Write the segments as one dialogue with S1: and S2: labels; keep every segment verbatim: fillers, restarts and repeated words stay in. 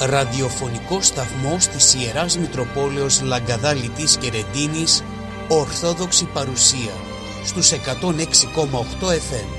S1: ραδιοφωνικός σταθμός της Ιεράς Μητροπόλεως Λαγκαδάλητης και Ρεντίνης, Ορθόδοξη παρουσία, στους εκατόν έξι κόμμα οκτώ εφ εμ.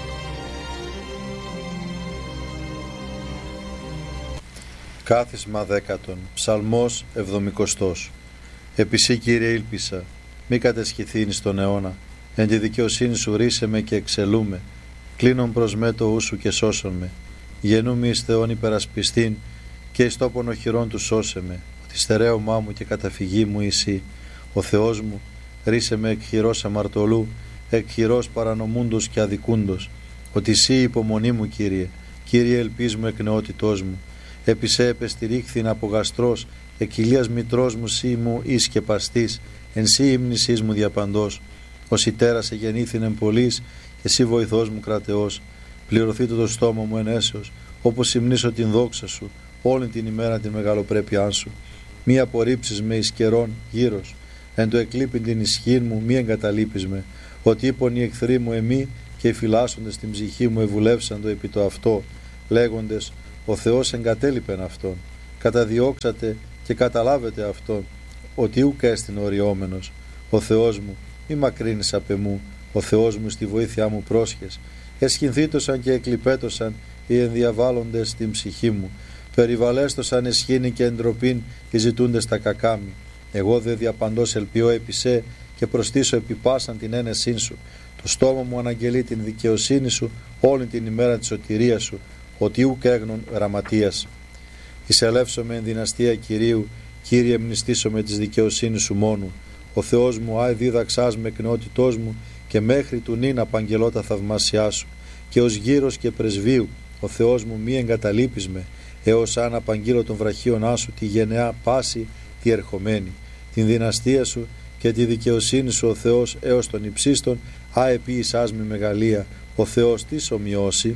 S2: Κάθισμα δέκατον, Ψαλμός εβδομηκοστός. Επισύ, Κύριε, ήλπισα, μη κατεσχηθήνεις στον αιώνα. Εν τη δικαιοσύνη σου ρίσε με και εξελούμε. Κλείνον προς με το ου σου και σώσον με. Γεννούμαι εις Θεόν υπερασπιστήν και εις τόπον οχυρών του σώσε με. Ότι στερέωμά μου και καταφυγή μου εσύ. Ο Θεός μου ρίσε με εκ χειρός αμαρτωλού, εκ χειρός παρανομούντος και αδικούντος. Ότι εσύ υπομονή μου, Κύριε, Κύριε ελπίς μου εκ νεότητός μου. Επισέ επεστηρίχθην από γαστρός, εκ ηλίας μητρός μου σύ μου εις και παστής, εν σύ ύμνησής μου διαπαντός. Ως η τέρας εγεννήθην εν πολλής, και εσύ βοηθός μου κρατεός. Πληρωθεί το, το στόμα μου εν έσεως, όπως υμνήσω την δόξα σου, όλη την ημέρα την μεγαλοπρέπειά σου. Μη απορρίψεις με εις καιρών γύρος, εν το εκλείπειν την ισχύ μου μη εγκαταλείπεις με. Ότι είπον οι εχθροί μου εμεί, και οι φυλάσσοντες την ψυχή μου ευουλεύσαντο επί το αυτό, λέγοντες, ο Θεός εγκατέλειπεν αυτόν. Καταδιώξατε και καταλάβετε αυτόν, ότι ούκ έστιν οριόμενος. Ο Θεός μου, μη μακρύνεις απ' εμού, ο Θεός μου στη βοήθειά μου πρόσχες. Εσχυνθήτωσαν και εκλειπέτωσαν οι ενδιαβάλλοντες στην ψυχή μου. Περιβαλέστωσαν εσχήνη και εντροπήν οι ζητούντες τα κακάμι. Εγώ δε διαπαντός ελπιώ επισέ και προστήσω επιπάσαν την ένεσήν σου. Το στόμα μου αναγγελεί την δικαιοσύνη σου όλη την ημέρα της σωτηρίας σου, ότι ούκ έγνων γραμματείας. Εισελεύσομαι εν δυναστεία Κυρίου, Κύριε μνηστήσω με της δικαιοσύνης σου μόνου. Ο Θεός μου άι δίδαξάς με εκ νεότητός μου, και μέχρι του νυν απαγγελώ τα θαυμάσιά σου. Και ως γύρος και πρεσβείου, ο Θεός μου μη εγκαταλείπεις με, έως αν απαγγείλω των βραχίωνά σου τη γενεά πάση τη ερχομένη. Την δυναστεία σου και τη δικαιοσύνη σου ο Θεός έως των υψίστων, α επίησάς με μεγαλεία, ο Θεός της ομοιώσει.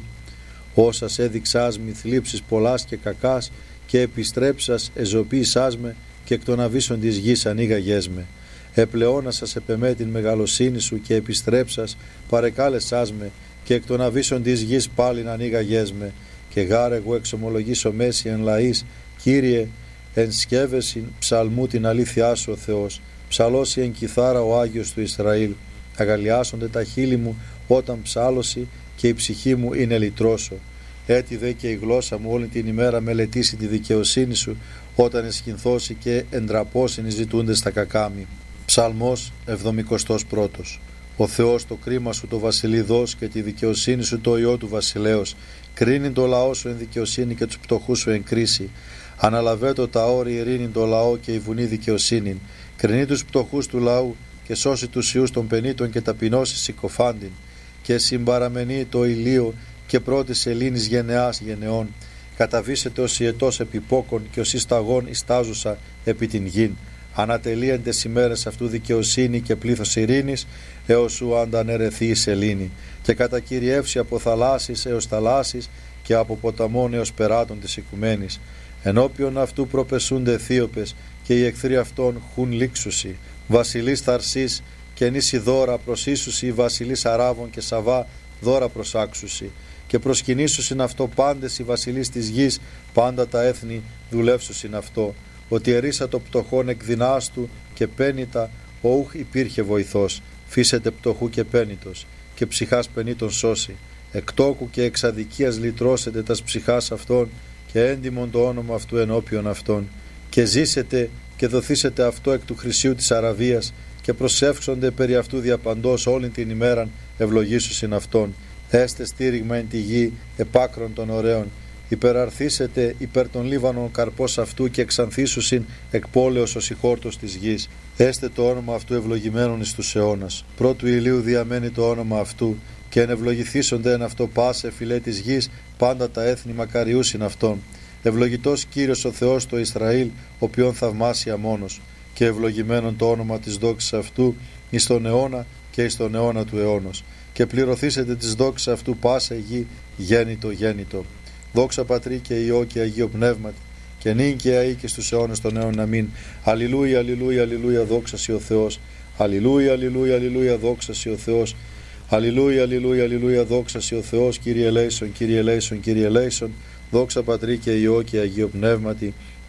S2: Όσας έδειξάς μη θλίψεις πολλάς και κακάς, και επιστρέψας εζωποίησάς με, και εκ των αβύσσων της γης ανοίγαγές με. Επλεώνασας επεμέ την μεγαλοσύνη σου, και επιστρέψας παρεκάλεσάς με, και εκ των αβύσσων της γης πάλιν ανοίγαγές με. Και γάρ εγώ εξομολογήσω μέση εν λαής, Κύριε, εν σκεύεσιν ψαλμού την αλήθειά σου ο Θεός. Ψαλώσει εν κιθάρα ο Άγιος του Ισραήλ. Αγαλιάσονται τα χείλη μου όταν ψάλωση, και η ψυχή μου είναι λυτρώσω. Έτσι δε και η γλώσσα μου όλη την ημέρα μελετήσει τη δικαιοσύνη σου, όταν εσχυνθώσει και εντραπώσιν οι ζητούντες τα κακάμι. Ψαλμός εβδομηκοστός πρώτος. Ο Θεός το κρίμα σου το βασιλειδός, και τη δικαιοσύνη σου το ιό του βασιλέως. Κρίνει το λαό σου εν δικαιοσύνη, και τους πτωχούς σου εν κρίση. Αναλαβέτω τα όρη ειρήνη το λαό, και η βουνή δικαιοσύνην. Κρινεί τους πτωχούς του λαού, και σώσει τους ιούς των πενήτων, και ταπεινώσει συκοφάντην. Και συμπαραμενεί το ηλίο, και πρώτης σελήνης γενεάς γενεών. Καταβήσετε ως ιετός επιπόκον, και ως ισταγών ιστάζουσα επί την γην. Ανατελείεντες ημέρες αυτού δικαιοσύνη και πλήθος ειρήνης, έως σου αντανερεθεί η σελήνη. Και κατακυριεύσει από θαλάσσης έως θαλάσσης, και από ποταμών έως περάτων της οικουμένης. Ενώπιον αυτού προπεσούνται Αιθίωπες, και οι εχθροί αυτών χουν λήξουσι. Βασιλείς Θαρσής και νήσι δώρα προσίσουσι, βασιλείς Αράβων και Σαβά δώρα προσάξουσι. Και προσκυνήσουσιν αυτό πάντες οι βασιλείς της γης, πάντα τα έθνη δουλεύσουσιν αυτό. Ότι ερίσα το πτωχόν εκ δεινάς του, και πένητα ο ούχ υπήρχε βοηθός. Φύσετε πτωχού και πένητος, και ψυχάς πενήτων σώσει. Εκ τόκου και εξ αδικίας λυτρώσετε τας ψυχάς αυτών, και έντιμον το όνομα αυτού ενώπιον αυτών. Και ζήσετε και δοθήσετε αυτό εκ του χρυσίου της Αραβίας, και προσεύξονται περί αυτού διαπαντός όλην την ημέραν ευλογήσουσιν αυτόν. Έστε στήριγμα εν τη γη επάκρον των ωραίων. Υπεραρθήσετε υπέρ των Λίβανων καρπός αυτού, και εξανθήσουσιν εκ πόλεως ως η χόρτος της γης. Έστε το όνομα αυτού ευλογημένον εις τους αιώνας. Πρώτου ηλίου διαμένει το όνομα αυτού, και εν ευλογηθήσονται εν αυτό πάσε φυλέ της γης, πάντα τα έθνη μακαριούσιν αυτόν. Ευλογητός Κύριος ο Θεός το Ισραήλ, οποίον θαυμάσια μόνος. Και ευλογημένον το όνομα της δόξης αυτού εις τον αιώνα και εις τον αιώνα του αιώνος. Και πληρωθήσετε της δόξης αυτού πάσε γη γέννητο γέννητο. Δόξα Πατρί και Υιό και Αγίο Πνεύματι, και νυν και αεί και στους αιώνες των αιώνων. Αμήν. Αλληλούια, αλληλούια, αλληλούια, δόξα σοι ο Θεός. Αλληλούια, αλληλούια, αλληλούια, δόξα σοι ο Θεός. Αλληλούια, αλληλούια, αλληλούια, δόξα σοι ο Θεός. Κύριε ελέησον, Κύριε ελέησον, Κύριε ελέησον. Δόξα Πατρί και Υιό και Αγίο Πνεύματι,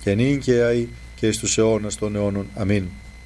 S2: και νυν και αεί και εις τους αιώνας των αιώνων. Αμήν.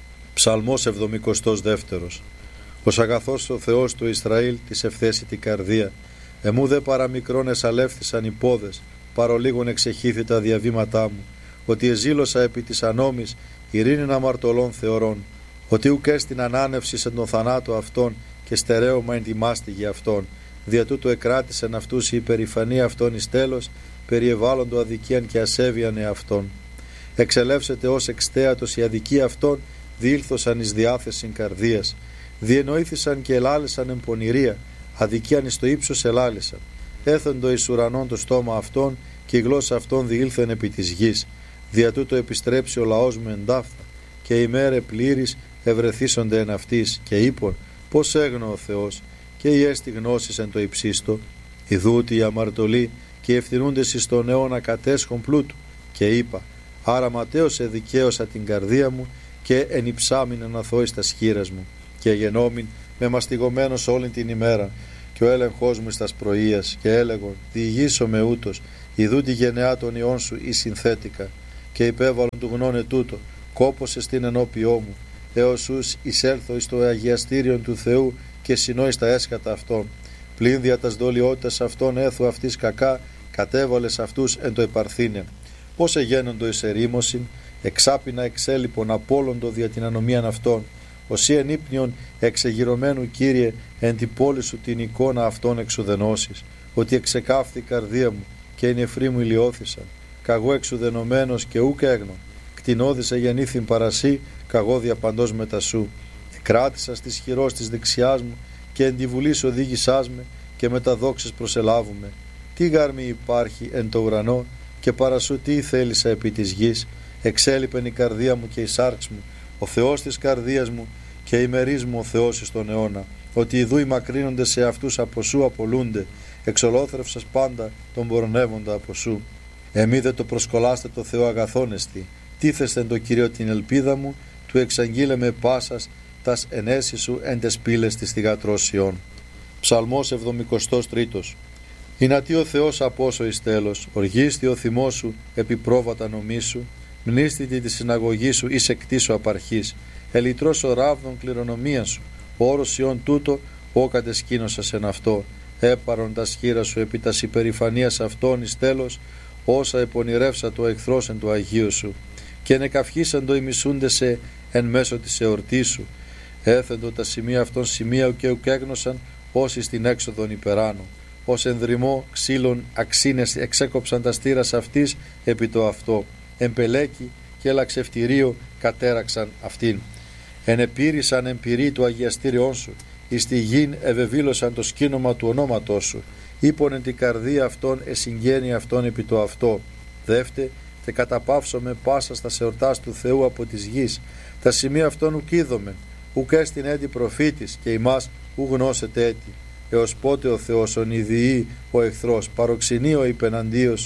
S2: Ψαλμός εβδομηκοστός δεύτερος. Ως αγαθός ο Θεός του Ισραήλ της ευθέσει την καρδία. Εμού δε παραμικρόν εσαλεύθησαν οι πόδες, παρολίγων εξεχήθη τα διαβήματά μου. Ότι εζήλωσα επί της ανόμης ειρήνην αμαρτωλών θεωρών. Ότι ουκ έστιν ανάνευση εν τον θανάτο αυτών και στερέωμα εν τη μάστιγη αυτών. Δια τούτου εκράτησεν αυτούς η υπερηφανία αυτών εις τέλος, περιεβάλλοντο αδικίαν και ασέβιαν εαυτών. Εξελεύσεται ως εξτέατος η αδικία αυτών, διήλθωσαν εις διάθεσιν καρδίας. Διενοήθησαν και ελάλησαν εν πονηρία, αδικίαν εις το ύψος ελάλησαν. Έθεντο εις ουρανών το στόμα αυτών, και η γλώσσα αυτών διήλθεν επί της γης. Δια τούτο επιστρέψει ο λαός μου εντάφθα, και η μέρε πλήρης ευρεθήσονται εν αυτής, και είπον, πώς έγνω ο Θεός, και η έστι γνώσης εν το υψίστο. Ιδού ότι οι αμαρτωλοί και οι ευθυνούντες εις τον αιώνα κατέσχον πλούτου. Και είπα, άρα ματέως εδικαίωσα την καρδία μου, και ενυψάμιν εν αθώης τας χείρας μου. Και γενόμην με μαστιγωμένος όλη την ημέρα, και ο έλεγχός μου στας πρωίας, και έλεγον, διηγήσω με ούτως, ιδού τη γενεά των ιών σου ή συνθέτικα, και υπέβαλον του γνώνε τούτο, κόπωσε στην ενώπιό μου, έως ους εισέλθω εις το αγιαστήριον του Θεού και συνώ εις τα έσκατα αυτών. Πλην δια τας δολιότητας αυτών έθου αυτής κακά, κατέβαλες αυτούς εν το επαρθήνε. Πώς εγένοντο εις ερήμωσιν, εξάπινα εξέλιπον απόλοντο δια την ανομίαν αυτών. Οσί εν ύπνιον εξεγυρωμένου Κύριε, εν την πόλη σου την εικόνα αυτών εξουδενώσεις, ότι εξεκάφθη η καρδία μου και οι νεφροί μου ηλιώθησαν. Καγώ εξουδενωμένος και ούκ έγνων. Κτηνώδησε γεννήθην παρασύ, καγώ διαπαντός μετά σου. Κράτησα στις χειρός της δεξιάς μου, και εν τη βουλής οδήγησάς με, και με τα δόξες προσελάβουμε. Τι γάρμη υπάρχει εν το ουρανό, και παρασού τι θέλησα επί της γης. Εξέλιπεν η καρδία μου και η σάρξ μου, ο Θεός της καρδίας μου, και ημερείς μου ο Θεός εις τον αιώνα. Ότι ιδού οι μακρύνονται σε αυτούς από σου απολούνται, εξολόθρευσας πάντα τον πορνεύοντα από σου. Εμεί δε το προσκολάστε το Θεό αγαθόνεστη, τίθεστε εν το Κυρίο την ελπίδα μου, του εξαγγείλε με πάσας τας ενέσεις σου εν τες πύλες της θυγατρώσιών. Ψαλμός εβδομηκοστός τρίτος. Ηνατί ο Θεός απόσο εις τέλος, οργίστη ο θυμός σου επί πρόβατα νομίσου, μνήστητη τη συναγωγή σου εις εκτίσου απαρχής, ελιτρός ο ράβδον κληρονομία σου, ο όρος ιών τούτο, ο κατεσκήνωσας εν αυτό, έπαρον τα σχήρα σου επί τας υπερηφανίας αυτών εις τέλος, όσα επονηρεύσα το εχθρός εν το Αγίου σου, και νεκαυχήσαν το ημισούνται σε εν μέσω της εορτής σου, έθεντο τα σημεία αυτών σημεία και ουκέγνωσαν όσοι στην έξοδον υπεράνω, ως ενδρυμό ξύλων αξίνες εξέκοψαν τα στήρας αυτής επί το αυτό, εμπελέκι και ελαξευτηρίο κατέραξαν αυτήν. Ενεπήρησαν εμπειρή του αγιαστήριόν σου, εις τη γην ευεβήλωσαν το σκήνομα του ονόματός σου, είπον εν την καρδία αυτών εσυγγένει αυτών επί το αυτό. Δεύτε, τε καταπαύσω με πάσα στα εορτάς του Θεού από της γης, τα σημεία αυτών ουκ είδομεν, ουκ έστιν έτη προφήτης, και ημάς ου γνώσετε έτη. Έως πότε ο Θεός ονειδιεί ο εχθρός, παροξενεί ο υπεναντίος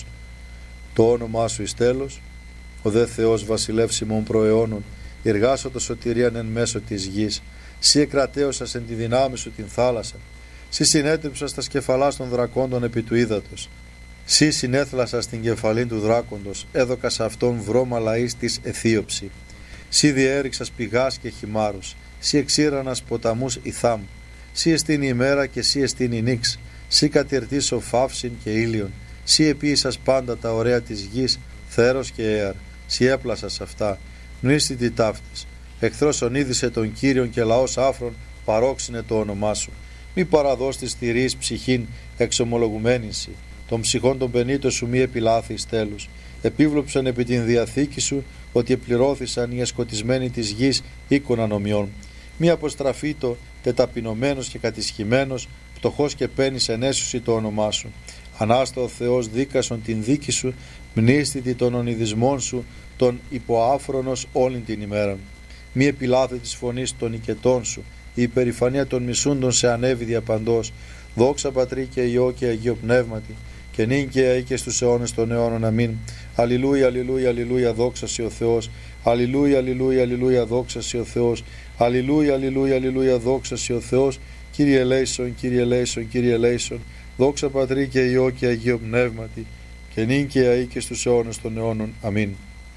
S2: το όνομά σου εις τέλος. Ο δε Θεός βασιλεύσιμων προαιώνων, εργάσω το σωτηρίαν εν μέσω της γης. Σύ εκρατέωσας εν τη δυνάμει σου την θάλασσα. Σύ συνέτριψας τα σκεφαλάς των δρακόντων επί του ύδατος. Σύ συνέθλασας την κεφαλήν του δράκοντος, έδωκας αυτόν βρώμα λαής της αιθίωψη. Σύ διέριξας πηγάς και χυμάρους, σύ εξήρανας ποταμούς ηθάμ. Σύ εστίν η ημέρα και σύ εστίν η νύξ. Σύ κατηρτήσω φαύσιν και ήλιον. Σύ επίησας πάντα τα ωραία της γης, θέρος και έαρ. Σύ έπλασας αυτά, μνήστητη ταύτης. Εχθρός ονείδησε τον Κύριον και λαός άφρον παρόξυνε το όνομά σου. Μη παραδώσει τη στηρής ψυχήν εξομολογουμένην σοι. Των ψυχών των πενήτων σου μη επιλάθεις τέλους. Επίβλοψαν επί την διαθήκη σου ότι επληρώθησαν οι εσκοτισμένοι της γης οίκων ανομιών. Μη αποστραφήτω τεταπεινωμένος και κατησχημένος, φτωχός και παίρνεις ενέσουσι το όνομά σου. Ανάστα ο Θεός δίκασον την δίκη σου, μνήστητη των ονειδισμών σου, τον υποάφρονος όλην την ημέρα. Μη επιλάθη της φωνής των οικετών σου, η υπερηφανία των μισούντων σε ανέβη διαπαντός. Δόξα Πατρί και Υιό και Αγίο Πνεύματι, και νυν και αεί και στους αιώνες των αιώνων. Αμήν. Αλληλούια, αλληλούια, αλληλούια, δόξα σοι ο Θεός. Αλληλούια, αλληλούια, αλληλούια, δόξα σοι ο Θεός. Αλληλούια, αλληλούια, αλληλούια, δόξα σοι ο Θεός. Κύριε ελέησον, Κύριε ελέησον, Κύριε ελέησον. Δόξα Πατρί και Υιό και Αγίο Πνεύματι, και νυν και αεί και στους αιώνες των αιώνων. Αμήν.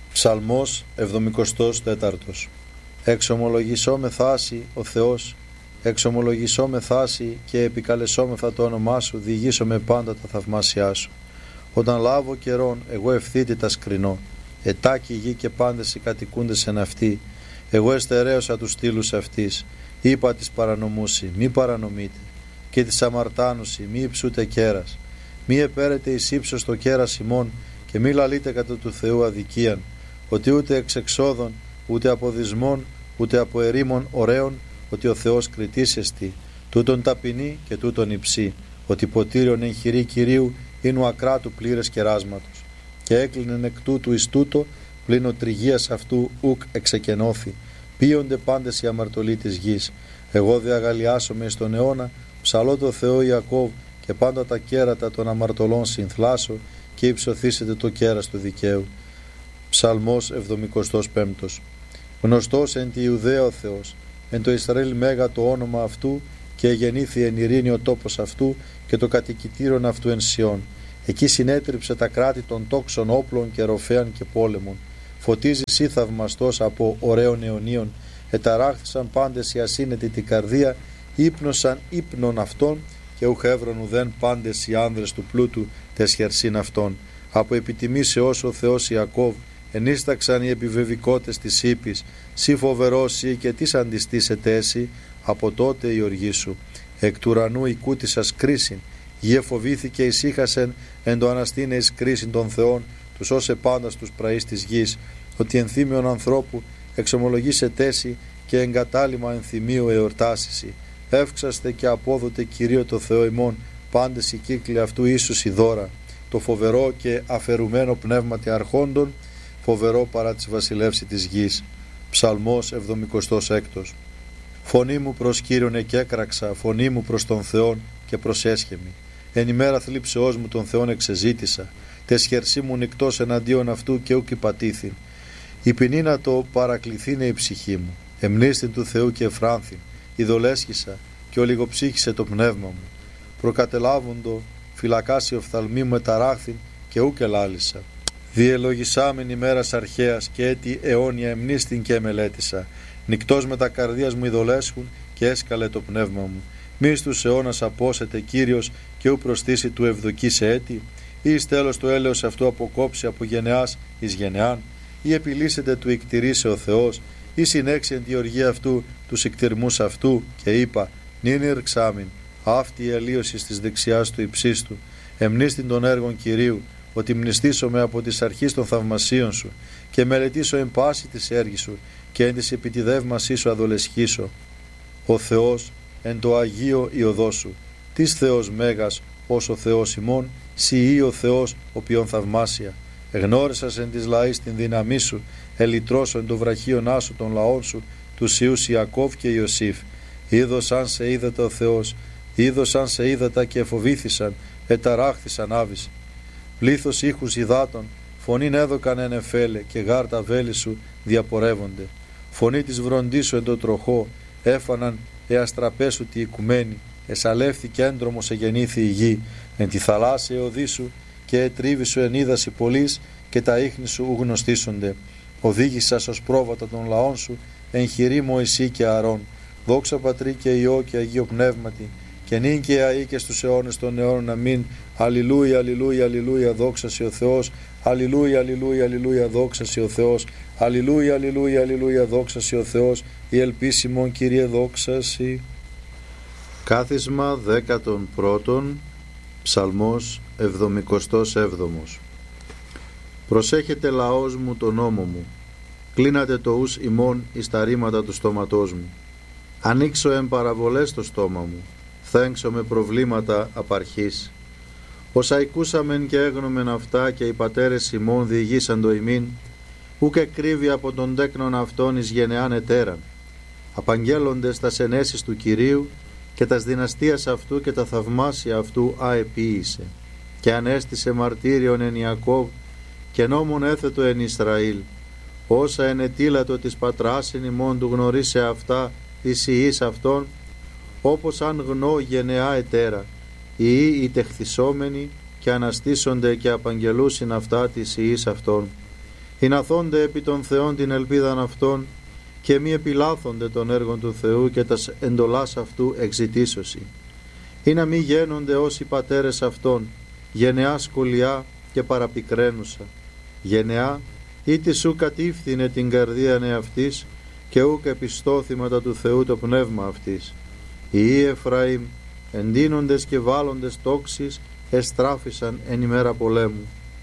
S2: Ψαλμός εβδομηκοστός τέταρτος. Εξομολογησό με θάση ο Θεός, εξομολογησό με θάση και επικαλεσόμεθα το όνομά σου, διηγήσω με πάντα τα θαυμάσια σου. Όταν λάβω καιρόν, εγώ ευθύτητα σκρινώ, ετάκι γη και πάντες οι κατοικούντες εν αυτή. Εγώ εστερέωσα τους στήλους αυτής, είπα της παρανομούσι, μη παρανομείτε, και της αμαρτάνουσι, μη υψούτε κέρας. Μη επέρετε εις ύψος το κέρας ημών, και μη λαλείτε κατά του Θεού αδικίαν, ότι ούτε εξ εξόδων, ούτε από δυσμών, ούτε από ερήμων ωραίων, ότι ο Θεός κριτής εστι, τούτον ταπεινή και τούτον υψή, ότι ποτήριον εν χειρή Κυρίου είναι ο ακράτου πλήρες κεράσματος. Και έκλεινεν εκ τούτου εις τούτο, πλην ο τριγίας αυτού ουκ εξεκενώθη, πίονται πάντες οι αμαρτωλοί της γης. Εγώ δε αγαλιάσομαι εις τον αιώνα, ψαλώ το Θεό Ιακώβ, και πάντα τα κέρατα των αμαρτωλών συνθλάσω, και υψωθήσετε το κέρας του δικαίου. Ψαλμός εβδομηκοστός πέμπτος. Γνωστός εν τη Ιουδαία ο Θεός, εν το Ισραήλ μέγα το όνομα αυτού, και γεννήθη εν ειρήνη ο τόπος αυτού, και το κατοικητήρον αυτού εν Σιών. Εκεί συνέτριψε τα κράτη των τόξων όπλων και ροφέαν και πόλεμων. Φωτίζει σύ θαυμαστός από ωραίων αιωνίων, εταράχθησαν πάντες οι ασύνετοι την καρδία, ύπνωσαν ύπνων αυτών, και ουχ έβρον ουδέν πάντες οι άνδρες του πλούτου τες χερσίν αυτών. Από επιτιμήσεως ο Θεός Ιακώβ, ενίσταξαν οι επιβεβικότες της ύπης, σύ φοβερός ή και τις αντιστήσετε έσυ, από τότε η οργή σου. Εκ του ουρανού οικούτησας κρίσιν, γη εφοβήθηκε ησύχασεν, εν το αναστήνε εις κρίσιν των Θεών, τους όσε πάντα στους πραείς της γης, ότι ενθύμιον ανθρώπου εξομολογήσε τέση, και εγκατάλημα ενθυμίου εορτάσισι. Εύξαστε και απόδοτε Κυρίω το Θεό ημών, πάντες οι κύκλοι αυτού ίσους η δώρα. Το φοβερό και αφαιρουμένο πνεύματι αρχόντων, φοβερό παρά της βασιλεύση της γης. Ψαλμός εβδομηκοστός έκτος. Φωνή μου προς Κύριον εκέκραξα, φωνή μου προς τον Θεόν και προσέσχεμη. Εν ημέρα θλίψεώς μου τον Θεόν εξεζήτησα, τες χερσί μου νυκτός εναντίον αυτού και ούκ υπατήθην. Η ποινή να το παρακληθήνε η ψυχή μου, εμνίστην του Θεού και εφράνθην, ειδολέσχησα και ολιγοψύχησε το πνεύμα μου. Προκατελάβοντο φυλακάσει οφθαλμή μου εταράχθην και ούκ ελάλησα. Διελογισάμεν ημέρας αρχαίας και έτη αιώνια εμνίστην και εμελέτησα. Νυκτός με τα καρδίας μου ειδολέσχουν και έσκαλε το πνεύμα μου. Μη στους αιώνας απόσετε Κύριος και ου προστήσει του ευδοκής έτη, ή εις τέλος το έλεος αυτού αποκόψει από γενεάς εις γενεάν, ή επιλύσετε του εκτηρήσε ο Θεός, ή συνέξει εν τη οργή αυτού τους εκτιρμούς αυτού, και είπα, νυν ηρξάμιν, αυτή η αλλίωση της δεξιάς του υψίστου, εμνίστην των έργων Κυρίου, ότι μνηστήσομαι από της αρχής των θαυμασίων σου, και μελετήσω εν πάση της έργη σου, και εν της επιτιδεύμασή σου αδολεσχήσω. Ο Θεός εν το Αγίο η οδό σου, της Θεός μέγας, ως ο Θεός ημών, σοι ή ο Θεός, οποίον θαυμάσια. Εγνώρισας εν της λαής την δύναμή σου, ελυτρώσω εν το βραχίον άσου των λαών σου, τους Ιούς Ιακώβ και Ιωσήφ. Είδωσαν σε είδατα ο Θεός, είδωσαν σε είδατα και εφοβήθησαν, εταράχθησαν άβηση. Πλήθος ήχους υδάτων, φωνήν έδωκαν εν εφέλε, και γάρτα βέλη σου διαπορεύονται. Φωνή της βροντής σου εν το τροχό, έφαναν εαστραπέσου τη οικουμένη, εσαλεύθηκε έντρομος εγεννήθη η γη, εν τη θαλάσσια οδή σου, και ετρίβη σου εν είδαση πολλής, και τα ίχνη σου ου γνωστήσονται. Οδήγησας ως πρόβατα των λαών σου, εν χειρή Μωυσή και Αρών. Δόξα Πατρί και Υιό και Αγίο Πνεύματι, και νυν και αεί και στους αιώνες των αιώνων. Αμήν. Αλληλούια, αλληλούια, αλληλούια, δόξα σοι ο Θεός. Αλληλούια, αλληλούια, αλληλούια, δόξα σοι ο Θεός. Αλληλούια, αλληλούια, αλληλούια, δόξα σοι ο Θεός. Η ελπίσιμον Κύριε δόξα σοι. Κάθισμα δέκατον πρώτον, Ψαλμός εβδομηκοστός έβδομος. Προσέχετε λαός μου τον νόμο μου, κλείνατε το ους ημών εις τα ρήματα του στόματός μου. Ανοίξω εν παραβολές το στόμα μου, θέξω με προβλήματα απαρχής. Όσα οικούσαμεν και έγνομεν αυτά, και οι πατέρες ημών διηγήσαν το ημίν, ουκ εκρύβει από τον τέκνον αυτόν εις γενεάν ετέραν. Απαγγέλλοντες τα σενέσεις του Κυρίου, και τας δυναστείας αυτού και τα θαυμάσια αυτού αεποίησε. Και ανέστησε μαρτύριον εν Ιακώβ, και νόμον έθετο εν Ισραήλ. Όσα ενετήλατο της πατράσιν ημών του γνωρίσε αυτά της ιής αυτών, όπως αν γνώ γενεά ετέρα, οι ιοί οι τεχθισόμενοι, και αναστήσονται και απαγγελούσιν αυτά της ιής αυτών. Ηναθώνται επί των Θεών την ελπίδαν αυτών και μη επιλάθονται των έργων του Θεού και τας εντολάς αυτού εξητήσωση. Ή να μη γένονται όσοι πατέρες αυτών, γενεά σκολιά και παραπικραίνουσα. Γενεά ήτι σου κατήφθηνε την καρδία εαυτής και ούκ επιστώθηματα του Θεού το πνεύμα αυτής. Οι Εφραήμ εντείνοντες και βάλλοντες τόξεις εστράφησαν εν ημέρα πολέμου.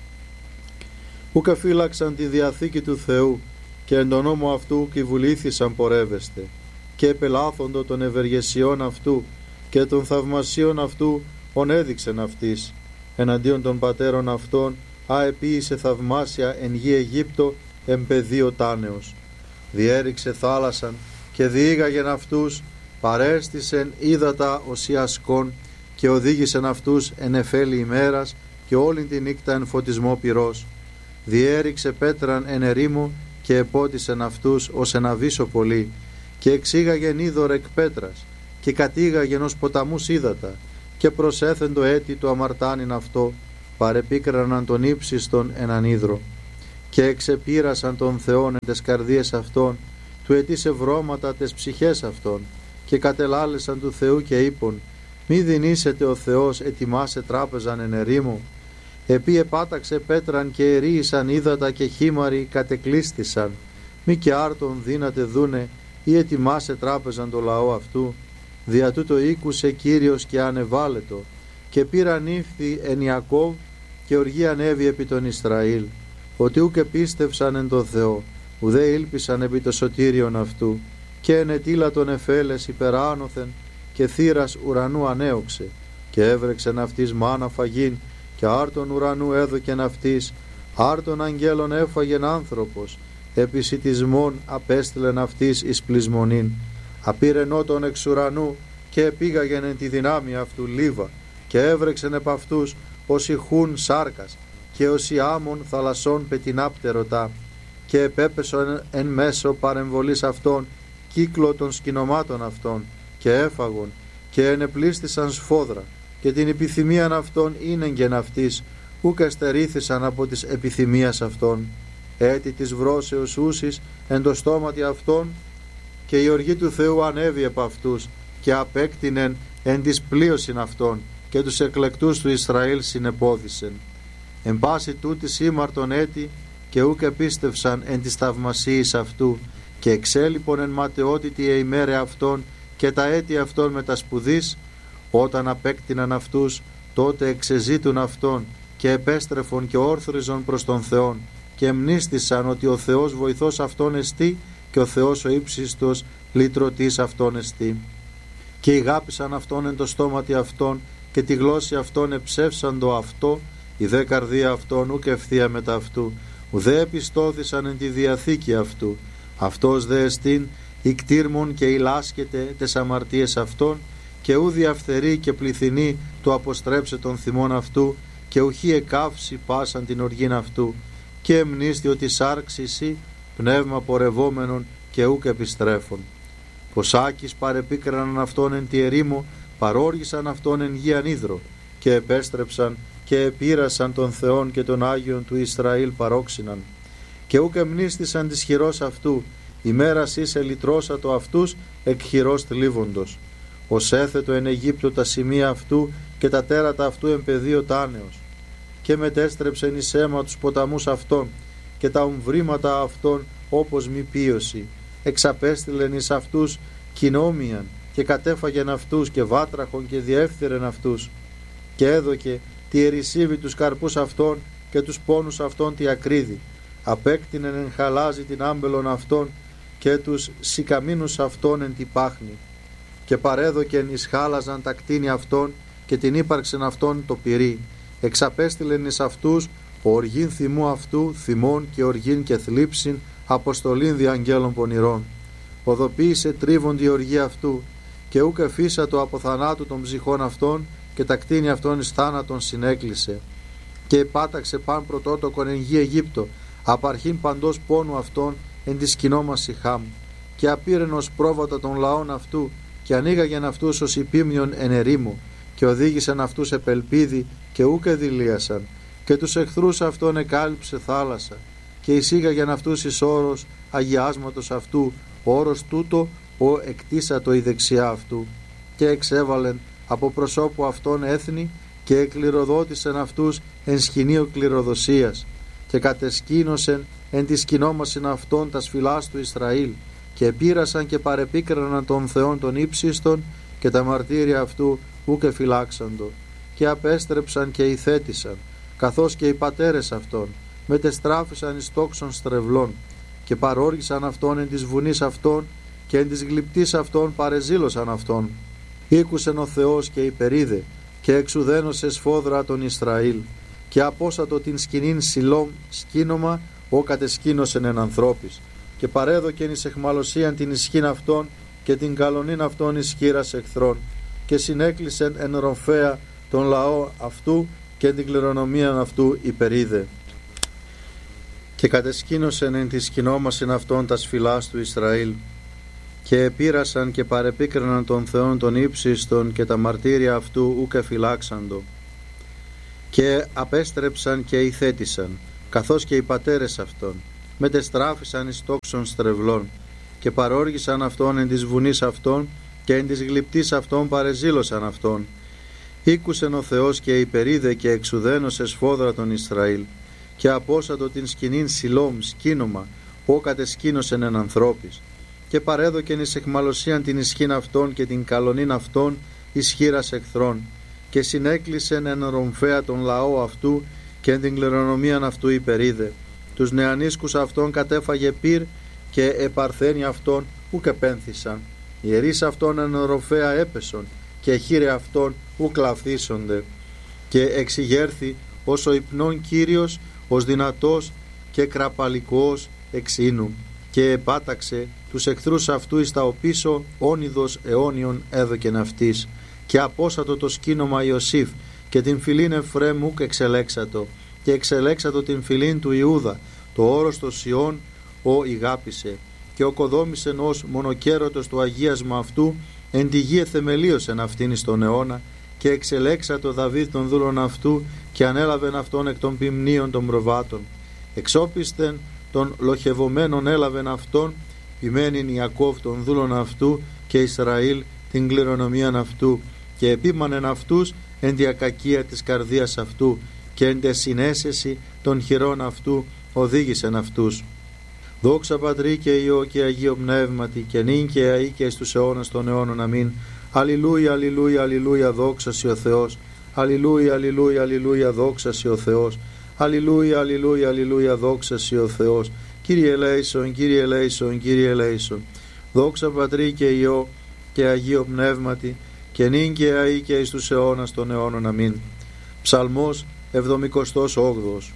S2: Ούκ εφύλαξαν τη διαθήκη του Θεού και εν τον νόμο αυτού κυβουλήθησαν πορεύεστε και επελάθοντο των ευεργεσιών αυτού και των θαυμασίων αυτού ον έδειξεν αυτής εναντίον των πατέρων αυτών αεποίησε θαυμάσια εν γη Αιγύπτο εν πεδίο τάνεως. Διέριξε θάλασσαν και διήγαγεν αυτούς, παρέστησεν ύδατα οσιασκών και οδήγησεν αυτούς εν εφέλη ημέρας και όλη τη νύχτα εν φωτισμό πυρός. Διέριξε πέτραν εν ερήμο και επότισεν αυτούς ως εν αβύσσο πολύ και εξήγαγεν είδωρ εκ πέτρας και κατήγαγεν ως ποταμούς ύδατα και προσέθεν το έτη του αμαρτάνιν αυτό, παρεπίκραναν τον ύψιστον έναν ύδρο και εξεπήρασαν τον Θεόν εν τες καρδίες αυτών, του ετήσε βρώματα τες ψυχές αυτών και κατελάλεσαν του Θεού και είπον, μη δινήσετε ο Θεός ετοιμάσε τράπεζαν εν ερήμο. Επί επάταξε πέτραν και ερίησαν ύδατα και χήμαροι κατεκλείστησαν, μη και άρτον δύνατε δούνε ή ετοιμάσε τράπεζαν το λαό αυτού. Δια τούτο ήκουσε Κύριος και ανεβάλετο και πήραν ύφθη εν Ιακώβ και οργή ανέβη επί τον Ισραήλ, ότι ούκ επίστευσαν εν το Θεό, ουδέ ήλπισαν επί το σωτήριον αυτού και ενετήλα τον εφέλες υπεράνωθεν και θύρας ουρανού ανέωξε και έβρεξεν αυτής μάνα φαγήν και άρτον ουρανού έδωκεν αυτής, άρτον αγγέλων έφαγεν άνθρωπος, επισιτισμόν απέστειλεν αυτής εις πλεισμονήν. Απήρενό τον εξ ουρανού και επήγαγεν εν τη δυνάμει αυτού λίβα και έβρεξεν επ' αυτούς όσοι χούν σάρκας και όσοι άμμον θαλασσών πετεινάπτερωτά και επέπεσον εν μέσω παρεμβολής αυτών κύκλο των σκηνομάτων αυτών και έφαγον και ενεπλίστησαν σφόδρα και την επιθυμίαν αυτών ίνεγγεν αυτής ούκ εστερήθησαν από της επιθυμίας αυτών. Έτη της βρώσεως ούσης εν το στόματι αυτών και η οργή του Θεού ανέβη επ' αυτούς και απέκτηνεν εν της πλείωσιν αυτών και τους εκλεκτούς του Ισραήλ συνεπώδησεν. Εν πάση τούτης ήμαρτον έτη και ούκ επίστευσαν εν της θαυμασίης αυτού και εξέλιπον εν ματαιότητη εημέρε αυτών και τα έτη αυτών με τα σπουδής. Όταν απέκτηναν αυτούς τότε εξεζήτουν αυτόν και επέστρεφον και όρθριζον προς τον Θεόν και εμνίστησαν ότι ο Θεός βοηθός αυτόν εστί και ο Θεός ο ύψιστος λυτρωτής αυτόν εστί. Και ηγάπησαν αυτόν εν το στόματι αυτών και τη γλώσση αυτών εψεύσαν το αυτό, η δε καρδία αυτών ούκ ευθεία μετά αυτού, ουδέ επιστώθησαν εν τη διαθήκη αυτού. Αυτός δε εστίν η κτήρμον και ηλάσκεται τες αμαρτίες αυτών και ου διαφθερεί και πληθυνεί το αποστρέψε των θυμών αυτού και ουχή εκάυσει πάσαν την οργήν αυτού και εμνίστη ότι σάρξει εσύ πνεύμα πορευόμενον και ούκ επιστρέφων. Ποσάκης παρεπίκραναν αυτόν εν τη ερήμο, παρόργησαν αυτόν εν γη ανίδρο και επέστρεψαν και επήρασαν τον Θεόν και τον Άγιον του Ισραήλ παρόξυναν και ούκ εμνίστησαν της χειρός αυτού, ημέρας είσαι λυτρώσατο αυτούς εκ χειρός θλίβοντος. Ως έθετο εν Αιγύπτο τα σημεία αυτού και τα τέρατα αυτού εν πεδίο τάνεως και μετέστρεψεν εις αίμα τους ποταμούς αυτών και τα ομβρήματα αυτών όπως μη πίωση. Εξαπέστειλεν εις αυτούς κοινόμιαν και κατέφαγεν αυτούς και βάτραχον και διεύθυρεν αυτούς και έδωκε τη ερησίβη τους καρπούς αυτών και τους πόνους αυτών τη ακρίδη. Απέκτηνεν εν χαλάζι την άμπελον αυτών και τους σικαμίνους αυτών εν τη πάχνη και παρέδοκεν εις χάλαζαν τα κτίνη αυτών και την ύπαρξεν αυτών το πυρί. Εξαπέστειλεν εις αυτούς οργήν θυμού αυτού, θυμών και οργήν και θλίψην, αποστολήν δι' αγγέλων πονηρών. Οδοποίησε τρίβον τη οργή αυτού και ούκ εφίσατο από θανάτου των ψυχών αυτών και τα κτίνη αυτών εις θάνατον συνέκλεισε. Και επάταξε παν πρωτότοκον εν γη Αιγύπτο, απαρχήν παντός πόνου αυτών εν τη σκηνόμαση Χάμ. Και απήρεν ως πρόβατα των λαών αυτού και ανοίγαγεν αυτούς ως υπήμνιον εν ερήμο και οδήγησαν αυτούς επελπίδι και ούκ εδηλίασαν και τους εχθρούς αυτών εκάλυψε θάλασσα και εισήγαγεν αυτούς εις όρος αγιάσματος αυτού, ο όρος τούτο ο εκτίσατο η δεξιά αυτού, και εξέβαλεν από προσώπου αυτών έθνη και εκληροδότησεν αυτούς εν σκηνείο κληροδοσίας, και κατεσκήνωσεν εν τη σκηνόμασιν αυτών τας φυλάς του Ισραήλ, και επήρασαν και παρεπίκραναν των Θεών των ύψιστων, και τα μαρτύρια αυτού ουκ εφυλάξαντο, και απέστρεψαν και ηθέτησαν, καθώς και οι πατέρες αυτών, μετεστράφησαν εις τόξων στρεβλών, και παρόργησαν αυτόν εν της βουνής αυτών, και εν της γλυπτής αυτών παρεζήλωσαν αυτόν. Ήκουσεν ο Θεός και υπερίδε, και εξουδένωσε σφόδρα τον Ισραήλ, και απόσατο την σκηνήν Σιλόμ σκήνομα, ο κατεσκήνωσεν εν ανθρώπης, και παρέδοκεν εις εχμαλωσίαν την ισχύν αυτών, και την καλονήν αυτών εις χείρας εχθρών, και συνέκλεισεν εν ροφέα τον λαό αυτού, και την κληρονομίαν αυτού υπερίδε. Και κατεσκήνωσεν εν τη σκηνόμασιν αυτών τας φυλάς του Ισραήλ, και επήρασαν και παρεπίκραναν των Θεών των ύψιστων, και τα μαρτύρια αυτού ουκ εφυλάξαντο, και απέστρεψαν και ηθέτησαν, καθώς και οι πατέρες αυτών, μετεστράφησαν εις τόξων στρεβλών, και παρόργησαν αυτόν εν της βουνής αυτών, και εν της γλυπτής αυτών παρεζήλωσαν αυτόν. Ήκουσεν ο Θεός και υπερίδε, και εξουδένωσε σφόδρα τον Ισραήλ, και απόσατο την σκηνήν Σιλόμ σκήνομα, ο κατεσκήνωσεν εν ανθρώπης, και παρέδοκεν εις εχμαλωσίαν την ισχύν αυτών, και την καλονήν αυτών εις χείρας εχθρών, και συνέκλεισεν εν ρομφέα τον λαό αυτού, και εν την κληρονομίαν αυτού υπερίδε. Τους νεανίσκους αυτών κατέφαγε πυρ, και επαρθένοι αυτών ουκ επένθησαν. Οι ιερείς αυτών εν ρομφέα έπεσον, και χείρε αυτών ουκ λαυθίσονται. Και εξηγέρθη ως ο υπνών Κύριος, ως δυνατός και κραπαλικός εξήνου, και επάταξε τους εχθρούς αυτού εις τα οπίσω, όνειδος αιώνιον έδωκεν αυτής, και απόσατο το σκήνομα Ιωσήφ, και την φυλήν Εφραίμ ουκ εξελέξατο, και εξελέξατο την φυλήν του Ιούδα, το όρος το Σιών ο ηγάπησε, και οκοδόμησεν ως μονοκέρωτος το αγίασμα αυτού, εν τη γη εθεμελίωσεν αυτήν εις τον αιώνα, και εξελέξατο Δαβίδ των δούλων αυτού, και ανέλαβεν αυτόν εκ των ποιμνίων των προβάτων. Εξόπιστεν των λοχευωμένων έλαβεν αυτόν, ποιμένην Ιακώβ των δούλων αυτού, και Ισραήλ την κληρονομίαν αυτού, και επίμανεν αυτούς εν τη ακακία της καρδίας αυτού, και εν τε συνέσεση των χειρών αυτού οδήγησεν αυτούς. Δόξα Πατρί και Υιό και Αγίο Πνεύματι, και νυν και αεί και στους αιώνας των αιώνων. Αμήν. Αλληλούια, αλληλούια, αλληλούια, δόξα σοι ο Θεός. Αλληλούια, αλληλούια, αλληλούια, δόξα σοι ο Θεός. Αλληλούια, αλληλούια, αλληλούια, δόξα σοι ο Θεός. Κύριε ελέησον, Κύριε ελέησον, Κύριε ελέησον. Δόξα Πατρί και Υιό και Αγίο Πνεύματι, και νυν και αεί και εις τους αιώνας των αιώνων. Αμήν. Ψαλμός εβδομηκοστός όγδοος.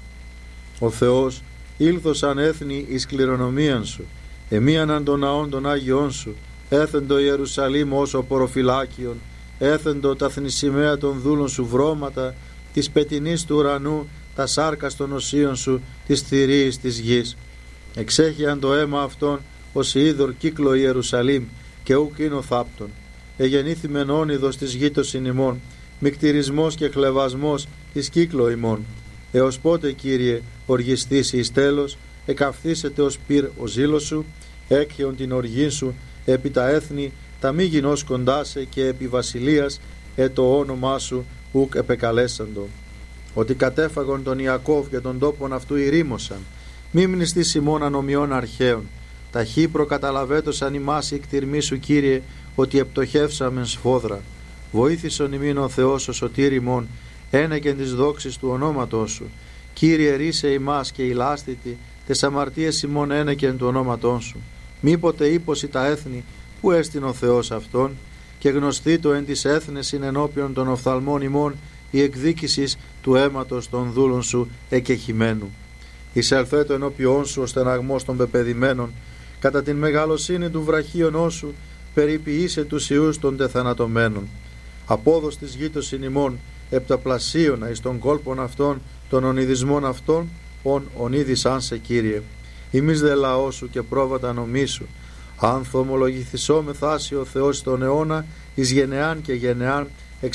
S2: Ο Θεός ήλθος αν έθνη εις κληρονομίαν σου, εμίαναν των ναών των Άγιών σου, έθεντο Ιερουσαλήμ ως ο ποροφυλάκιον, έθεντο τα θνησιμαία των δούλων σου βρώματα, της πετινής του ουρανού, τα σάρκας των οσίων σου, της θηρίης της γης. Εξέχειαν το αίμα αυτών ως είδωρ κύκλο Ιερουσαλήμ, και ουκ είναι ο θάπτων. Εγεννήθημεν όνειδος της γήτωσιν ημών, μικτηρισμός και χλεβασμός της κύκλο ημών. Έως πότε, Κύριε, οργιστήσει εις τέλος, εκαυθήσετε ως πυρ ο ζήλος σου, έκχεον την οργή σου επί τα έθνη, τα μη γινώσκοντάσε, και επί βασιλείας ε το όνομά σου ουκ επεκαλέσαντο. Ότι κατέφαγον τον Ιακώβ και τον τόπον αυτού ηρήμωσαν, μη μνηστείς ημών ανομιών αρχαίων. Ταχύ προκαταλαβέτωσαν ημάς η κτηρμή σου, Κύριε, ότι επτοχεύσαμεν σφόδρα. Βοήθησον ημίν ο Θεός ο σωτήρ ημών, ένεκεν της δόξης του ονόματός σου. Κύριε, ρίσε ημάς και ηλάστητη, τες αμαρτίες ημών ένεκεν του ονόματός σου. Μήποτε ύποσι τα έθνη, που έστειν ο Θεός αυτόν, και γνωστή το εν της έθνεσιν ενώπιον των οφθαλμών ημών η εκδίκησης του αίματος των δούλων σου εκεχημένου. Εισελθέτω ενώπιόν σου ο στεναγμός των πεπεδημένων, κατά την μεγαλοσύνη του βραχίωνός σου περιποιήσε τους ιούς των τεθανατωμένων. Απόδος της γήτωσιν ημών επταπλασίωνα εις των κόλπων αυτών, των ονειδισμών αυτών, ον ονίδησαν σε, Κύριε. Ημείς δε λαό σου και πρόβατα νομί σου. Αν θομολογηθισό μεθάσει ο Θεός στον αιώνα, εις γενεάν και γενεάν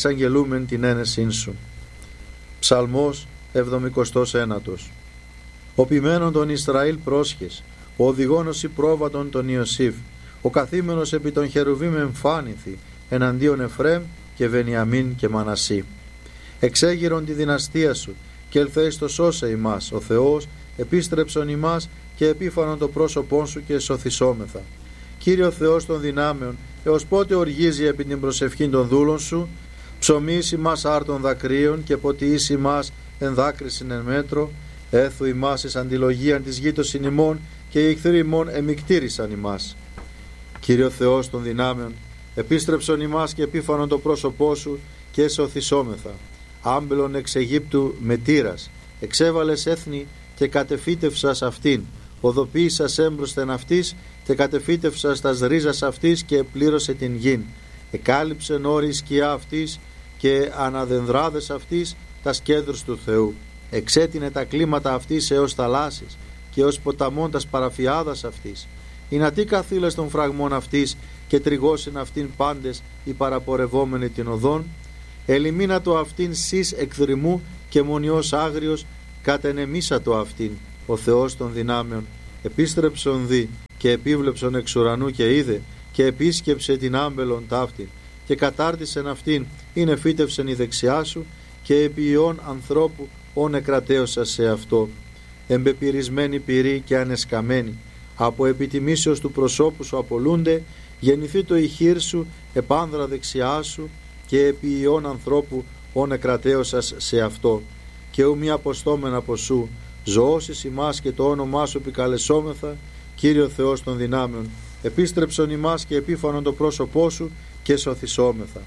S2: εξαγγελούμεν την ένεσήν σου. Ψαλμός εβδομηκοστός ένατος. Ο ποιμένον τον Ισραήλ πρόσχες, ο οδηγόνος η πρόβατον τον Ιωσήφ, ο καθήμενος επί των χερουβίμ εμφάνηθη, εναντίον Εφρέμ και Βενιαμίν και Μανασί. Εξέγειρον τη δυναστεία σου, και ελθέεις το σώσε ημάς, ο Θεός, επίστρεψον ημάς και επίφανον το πρόσωπόν σου και εσωθησόμεθα. Κύριε ο Θεός των δυνάμεων, έως πότε οργίζει επί την προσευχήν των δούλων σου, ψωμείς ημάς άρτων δακρύων και ποτιείς ημάς εν δάκρυσιν εν μέτρο, έθου ημάς εις αντιλογίαν της γήτωσιν ημών και οι εχθροί ημών εμικτήρισαν ημάς. Κύριε ο Θεός των δυνάμεων, επίστρεψον ημάς και επίφανον το πρόσωπό σου και εσωθησόμεθα. Άμπελον εξ Αιγύπτου με τύρας, εξέβαλες έθνη και κατεφύτευσας αυτήν, οδοποίησας έμπροσθεν αυτής και κατεφύτευσας τας ρίζας αυτής και επλήρωσε την γην. Εκάλυψεν όρη η σκιά αυτής και αναδενδράδες αυτής τας κέντρους του Θεού. Εξέτεινε τα κλίματα αυτής έως θαλάσσης και ως ποταμών τας παραφιάδας αυτής. Ινατί καθήλες των φραγμών αυτής και τριγώσιν αυτήν πάντες οι παραπορευόμενοι την οδόν. Ελιμίνα το αυτήν σεις εκδρυμού και μονιός άγριος κατενεμίσα το αυτήν. Ο Θεός των δυνάμεων επίστρεψον δι και επίβλεψον εξ ουρανού και είδε και επίσκεψε την άμπελον ταύτην και κατάρτισεν αυτήν είναι φύτευσεν η δεξιά σου και επί ιών ανθρώπου όν εκρατέωσα σε αυτό. Εμπεπυρισμένη πυρή και ανεσκαμένη από επιτιμήσεως του προσώπου σου απολούνται, γεννηθεί το ηχείρ σου επάνδρα δεξιά σου και επί ιών ανθρώπου όν εκρατέωσας σε αυτό. Και ου μη αποστόμεν από σου, ζωώσεις ημάς και το όνομά σου επικαλεσόμεθα, Κύριο Θεός των δυνάμεων, επίστρεψον ημάς και επίφανον το πρόσωπό σου και σωθησόμεθα.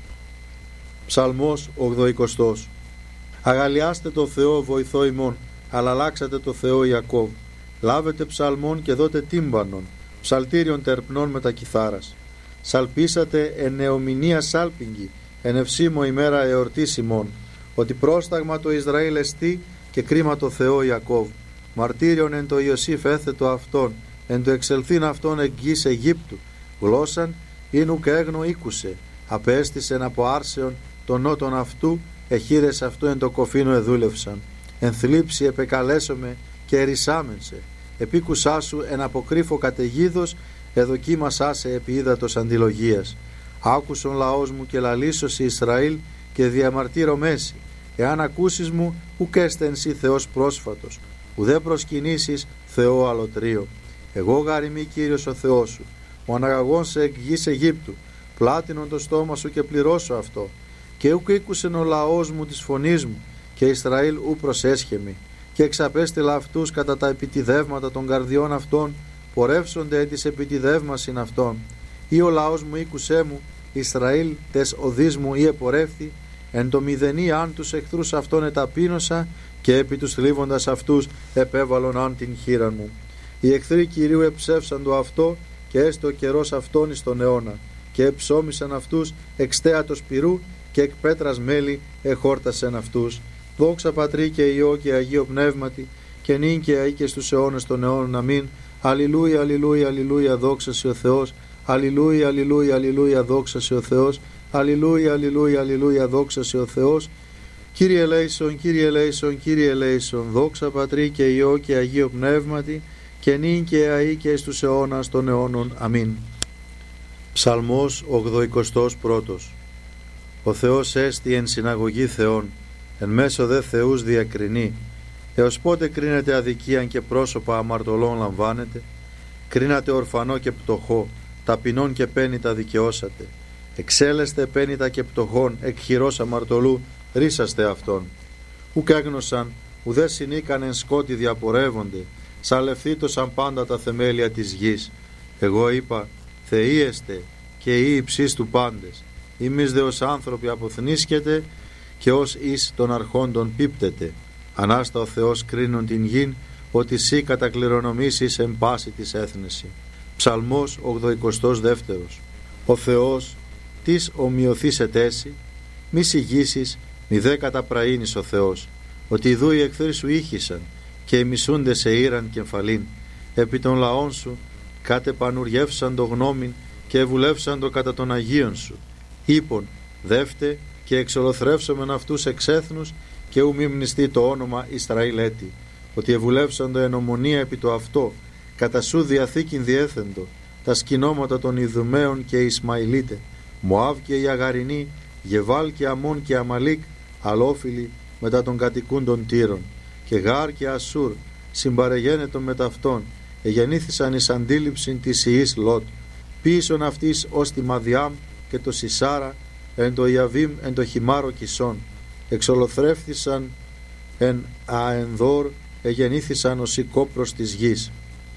S2: Ψαλμός ογδοηκοστός. Αγαλιάστε το Θεό βοηθό ημών, αλλά αλλάξατε το Θεό Ιακώβ. Λάβετε ψαλμών και δώτε τύμπανον, ψαλτήριον τερπνών με τα κιθάρας. Σαλπίσατε εν νεομηνία σάλπιγγι, εν ευσήμω ημέρα εορτής ημών, ότι πρόσταγμα το Ισραήλ εστί και κρίμα το Θεό Ιακώβ. Μαρτύριον εν το Ιωσήφ έθετο αυτόν, εν το εξελθήν αυτόν εκ γης Αιγύπτου. Γλώσσαν ίνου και έγνο ήκουσε, απέστησεν από άρσεων των νότων αυτού, εχείρες αυτού εν το κοφίνο εδούλευσαν. Εν θλίψη επεκαλέσομαι και ερησάμενσε. Επίκουσά σου εν αποκρύφω καταιγίδος, εδοκίμασά σε επί ύδατος αντιλογίας. Άκουσον λαός μου και λαλήσωση Ισραήλ και διαμαρτύρω μέση. Εάν ακούσεις μου, ουκ έστεν σοι Θεός πρόσφατος, ουδέ προσκυνήσεις Θεό αλωτρίο. Εγώ γαριμί Κύριος ο Θεός σου, ο αναγαγών σε εκ γης Αιγύπτου, πλάτινον το στόμα σου και πληρώσω αυτό. Και ουκ ήκουσεν ο λαός μου της φωνής μου, και Ισραήλ ου προσέσχεμη. Και εξαπέστειλα αυτούς κατά τα επιτιδεύματα των καρδιών αυτών, πορεύσονται εν της επιτιδεύμασιν αυτών. Ή ο λαός μου ήκουσέ μου, Ισραήλ τες οδείς μου ή επορεύθη, εν το μηδενή αν τους εχθρούς αυτών εταπείνωσα, και επί τους θλίβοντας αυτούς επέβαλον αν την χείρα μου. Οι εχθροί Κυρίου εψεύσαν το αυτό, και έστω ο καιρός αυτόν εις τον αιώνα, και εψώμησαν αυτούς εξ θέατος πυρού, και εκ πέτρας μέλη εχόρτασεν αυτούς. Δόξα Πατρί και Υιό και Αγίο Πνεύματι, και νυν και αεί και στους αιώνες των αιώνων. Αμήν. Αλληλούια, αλληλούια, αλληλούια, δόξα σε ο Θεός. Αλληλούια, αλληλούια, αλληλούια, δόξα σε ο Θεός. Αλληλούια, αλληλούια, αλληλούια, δόξα σε ο Θεός. Κύριε ελέησον, Κύριε ελέησον, Κύριε ελέησον, δόξα Πατρί και Υιό και Αγίο Πνεύματι, και νυν και αεί και στους αιώνας των αιώνων. Αμήν. Ψαλμός ογδοηκοστός πρώτος. Ο Θεός έστι εν συναγωγή Θεών, εν μέσω δε Θεούς διακρινεί. Έως πότε κρίνεται αδικίαν και πρόσωπα αμαρτωλών λαμβάνετε? Κρίνατε ορφανό και πτωχό, ταπεινών και πένητα δικαιώσατε. Εξέλεστε πένητα και πτωχών, εκ χειρός αμαρτωλού ρίσαστε αυτόν. Ουκ έγνωσαν, ουδέ συνήκαν εν σκότη διαπορεύονται, σαλευθήτωσαν πάντα τα θεμέλια της γης. Εγώ είπα, Θεοί εστε και οι υψείς του πάντες. Εμείς δε ως άνθρωποι αποθνίσκετε και ως εις των αρχόντων πίπτετε. Ανάστα ο Θεός κρίνουν την γην, ότι σύ κατακληρονομήσεις εν πάση της έθνεση. Ψαλμός ογδοηκοστός δεύτερος. Ο Θεός της ομοιωθείς ετέσι, μη συγγύσεις, μη δε καταπραήνεις ο Θεός, ότι ιδού οι εχθροί σου ήχησαν και οι μισούντες σε ήραν κεφαλήν. Επί των λαών σου κατεπανουργεύσαν το γνώμην και ευουλεύσαν το κατά των Αγίων σου. Είπον, δεύτε και εξολοθρεύσομεν αυτούς εξ έθνους, και ου μη μνηστεί το όνομα Ισραήλ έτη. ότι ευουλεύσαντο εν ομονία επί το αυτό, κατά σου διαθήκην διέθεντο, τα σκηνώματα των Ιδουμαίων και Ισμαηλίτε, Μωάβ και οι Αγαρινοί, Γεβάλ και Αμών και Αμαλίκ, αλόφιλοι μετά των κατοικούντων Τύρων, και Γάρ και Ασούρ, συμπαρεγένετον με ταυτόν, εγεννήθησαν εις αντίληψην της ιής Λότ, πίσον αυτής ως τη Μαδιάμ και το Σισάρα, εν το Ιαβίμ εν το Χιμάρο Κισόν, εξολοθρεύθησαν εν Αενδόρ, εγεννήθησαν ως η κόπρος της γης.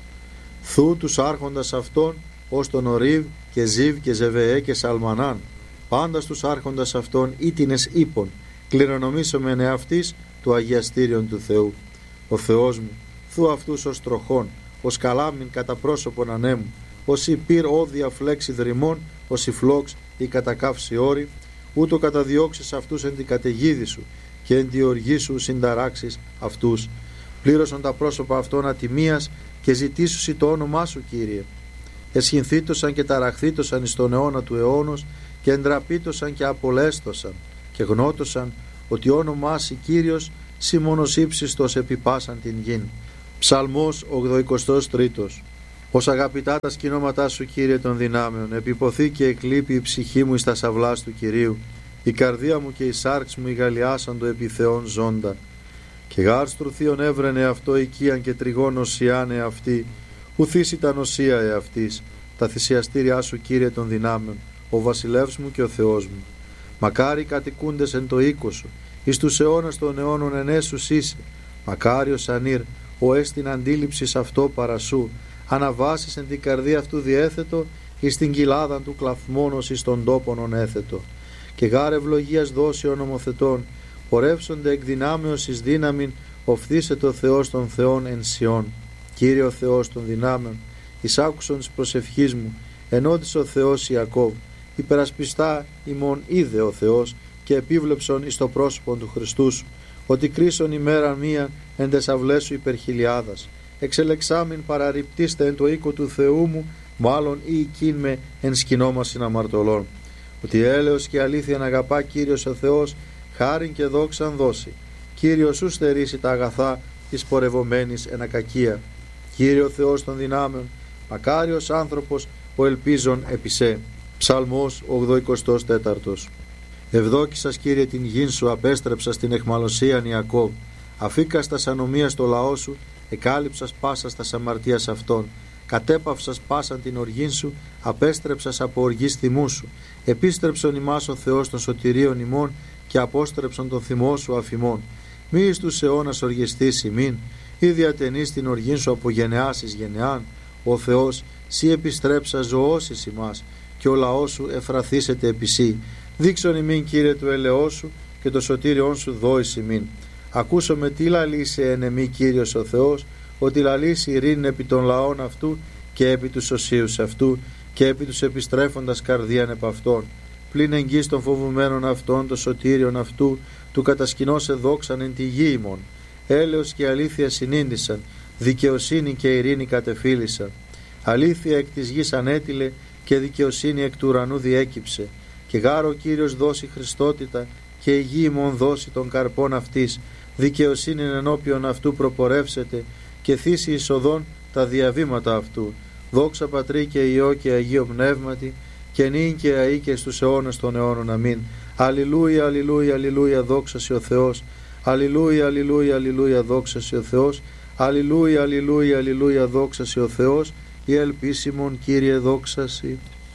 S2: Θου τους άρχοντας αυτών ως τον Ορίβ και Ζίβ και Ζεβεέ και Σαλμανάν, πάντα στους άρχοντας αυτών ήτινες ύπων, κληρονομήσομεν εαυτής του αγιαστήριον του Θεού. Ο Θεός μου, θου αυτούς ως τροχών, ως καλάμιν κατά πρόσωπον ανέμου, ως η πυρ όδια φλέξη δρυμών, ως η φλόξ ή κατακάυση όρη, ούτω καταδιώξεις αυτούς εν την καταιγίδη σου και εν τη οργή σου συνταράξεις αυτούς. Πλήρωσαν τα πρόσωπα αυτών ατιμίας και ζητήσουσι το όνομά σου, Κύριε. Εσχυνθήτωσαν και ταραχθήτωσαν εις τον αιώνα του αιώνος και εντραπήτωσαν και απολέστωσαν και γνώτωσαν ότι όνομά σοι Κύριος σοι μόνος ύψιστος επιπάσαν την γην. Ψαλμός ογδοηκοστός τρίτος. Ως αγαπητά τα σκηνώματά σου, Κύριε των δυνάμεων, επιποθεί και εκλείπει η ψυχή μου εις τα σαυλάς του Κυρίου, η καρδία μου και η σάρξ μου ηγαλιάσαντο επί Θεών ζώντα. Και γάρ στρουθίον έβρενε αυτό οικίαν και τριγών οσιάνε αυτή, ουθείς ήταν οσία εαυτής, τα θυσιαστήριά σου, Κύριε των δυνάμεων, ο βασιλεύς μου και ο Θεός μου. Μακάρι κατοικούντες εν το οίκο σου, εις τους αιώνας των αιώνων ενέσους είσαι. Μακάριος ανήρ, ο έστιν αντίληψης αυτό παρασού, αναβάσεις εν την καρδία αυτού διέθετο, εις την κοιλάδα του κλαθμόνος εις των τόπων έθετο. Και γάρ ευλογίας δώσεων νομοθετών, πορεύσονται εκ δυνάμεως εις δύναμην, οφθήσε το Θεός των Θεών εν Σιών. Κύριε ο Θεός των δυνάμεων, εις άκουσον της προσευχής μου, ενώτησε ο Θεός Ιακώβ, υπερασπιστά ημών είδε ο Θεός και επίβλεψον εις το πρόσωπον του Χριστού σου, ότι κρίσον ημέρα μία εν τες αυλές σου υπερχιλιάδας. Εξελεξάμην παραρριπτήστε εν το οίκο του Θεού μου, μάλλον ή οικίν με εν σκηνόμασιν αμαρτωλών. Ότι έλεος και αλήθεια να αγαπά Κύριος ο Θεός, χάριν και δόξαν δώσει. Κύριος σου στερήσει τα αγαθά της πορευομένης εν ακακία. Κύριε ο Θεός των δυνάμεων, μακάριος άνθρωπος ο ελπίζων επισέ. Ψαλμός ογδοηκοστός τέταρτος. Ευδόκησας, Κύριε, την γην σου, απέστρεψας την εχμαλωσίαν Ιακώβ. Αφήκας τας ανομίας το λαό σου, εκάλυψας πάσας τας αμαρτίας αυτών. Κατέπαυσας πάσαν την οργήν σου, απέστρεψας από οργής θυμού σου. Επίστρεψον ημάς ο Θεός των σωτηρίων ημών και απόστρεψον τον θυμό σου αφημών. Μη εις τους αιώνας οργιστείς ημίν, ή διατενείς την οργήν σου από γενεάς εις γενεάν. Ο Θεός, σύ επιστρέψα ζωώσεις ημάς, και ο λαός σου εφραθήσεται επί σύ. Δείξον ημίν, Κύριε, του ελεός σου και το σωτήριόν σου δόης ημίν. Ακούσω με τι λαλήσε εν εμή Κύριος ο Θεός, ότι λαλήσει ειρήνη επί των λαών αυτού και επί τους οσίους αυτού και επί τους επιστρέφοντας καρδίαν επ' αυτών. Πλην εγγύς των φοβουμένων αυτών, το σωτήριον αυτού, του κατασκηνώσε δόξαν εν τη γη ημών. Έλεος και αλήθεια συνήντησαν, δικαιοσύνη και ειρήνη κατεφύλησαν. Αλήθεια εκ της γης ανέτειλε και δικαιοσύνη εκ του ουρανού διέκυψε. Και γάρο ο Κύριος δώσει χριστότητα και η γη ημών δώσει των καρπών αυτής. Δικαιοσύνη ενώπιον αυτού προπορεύσεται και θύσει εισοδών τα διαβήματα αυτού. Δόξα Πατρί και Υιό και Αγίο Πνεύματι, και νυν και αεί και στους αιώνας των αιώνων. Αμήν. Αλληλούια, αλληλούια, αλληλούια, δόξα σε ο Θεός. Αλληλούια, αλληλούια, αλληλούια, δόξα σε ο Θεός. Αλληλούια, αλληλούια, αλληλούια, δόξα σε ο Θεός. Η ελπίσιμον, Κύριε, δόξα σοι.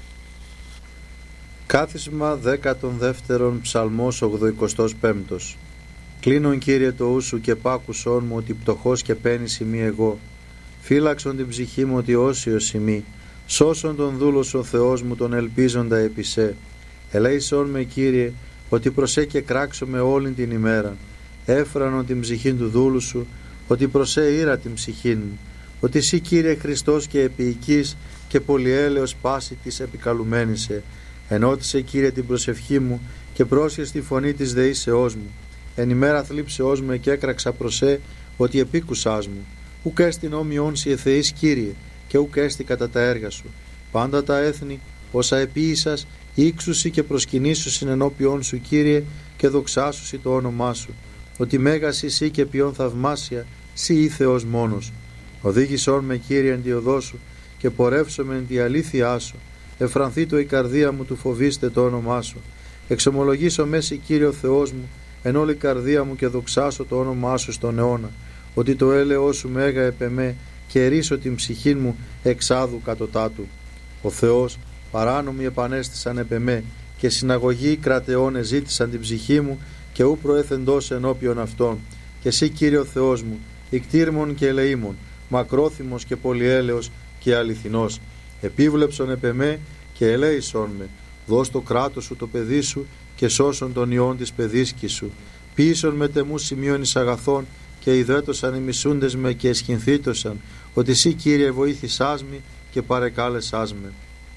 S2: Κάθισμα δέκατον δεύτερον, ψαλμός ογδοηκοστός πέμπτος. Κλείνον, Κύριε, το ου σου και πάκουσόν μου, ότι πτωχός και πένης ημί εγώ. Φύλαξον την ψυχή μου, ότι όσιος ημί. Σώσον τον δούλος ο Θεός μου, τον ελπίζοντα επί σε. Ελέησόν με, Κύριε, ότι προσέ και κράξω με όλην την ημέρα. Έφρανον την ψυχή του δούλου σου, ότι προσέ ήρα την ψυχή μου. Ότι εσύ, Κύριε, Χριστός και επίοικης και πολυέλεος πάση της επικαλουμένησε. Ενώτισε, Κύριε, την προσευχή μου και πρόσχες τη φωνή της δεήσεώς μου. Εν ημέρα θλίψεώς μου και έκραξα προσέ, ότι επίκουσάς μου. Ουκ έστιν όμοιον σοι εθεείς, Κύριε, και ουκ έστι κατά τα έργα σου. Πάντα τα έθνη, όσα επίησας, ύξουσι και προσκυνήσουσιν ενώπιόν σου, Κύριε, και δοξάσουσι το όνομά σου. Ότι μέγας εσύ και ποιον θαυμάσια, σύ ή Θεός μόνος. Οδήγησόν με, Κύριε, εν τη οδό σου, και πορεύσω με εν τη αλήθειά σου. Εφρανθήτω η καρδία μου του φοβήστε το όνομά σου. Εξομολογήσω μέση, Κύριε ο Θεός μου, εν όλη καρδία μου, και δοξάσω το όνομά σου στον αιώνα. Ότι το έλεος σου μέγα επεμέ, και ρίσω την ψυχή μου εξάδου κατωτάτου. Ο Θεός παράνομοι επανέστησαν επεμέ, και συναγωγοί κρατεών εζήτησαν την ψυχή μου, και ου προέθεντος ενώπιον αυτών. Και εσύ, Κύριε ο Θεός μου, ικτήρμον και ελεήμον, μακρόθυμος και πολυέλεος και αληθινός. Επίβλεψον επεμέ και ελέησον με. Δώσ' το κράτος σου το παιδί σου, και σώσον τον ιόν της παιδίσκης σου. Ποιήσον με τεμού σημείων εις αγαθών, και ιδέτωσαν οι μισούντες με και εσχυνθήτωσαν, ότι εσύ, Κύριε, βοήθησάς με και παρεκάλεσάς με.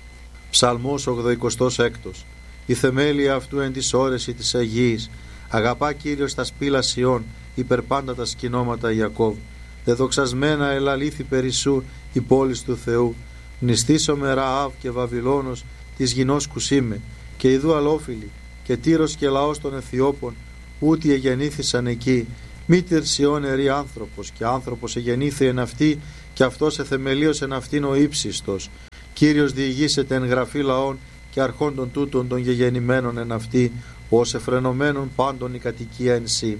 S2: Ψαλμός ογδοηκοστός έκτος. Η θεμέλια αυτού εν της όρεση της Αγίης. Αγαπά, Κύριος, τα σπήλα Σιών, υπερπάντα τα σκηνώματα Ιακώβ. Δεδοξασμένα ελαλήθη περισσού η πόλης του Θεού. Μνηστήσω με Ραάβ και Βαβυλώνος της γινός κουσίμε, και ιδού αλόφιλοι, και Τύρος και λαός των Αιθιώπων, ούτι εγεννήθησαν εκεί. Μήτερ Σιών ερή άνθρωπος, και άνθρωπος εγεννήθη εν αυτή, και αυτός εθεμελίωσε εν αυτήν ο ύψιστος. Κύριος διηγήσεται εν γραφή λαών, και αρχών των τούτων των γεγεννημένων εν αυτή, ως εφρενωμένων πάντων η κατοικία εν σύ.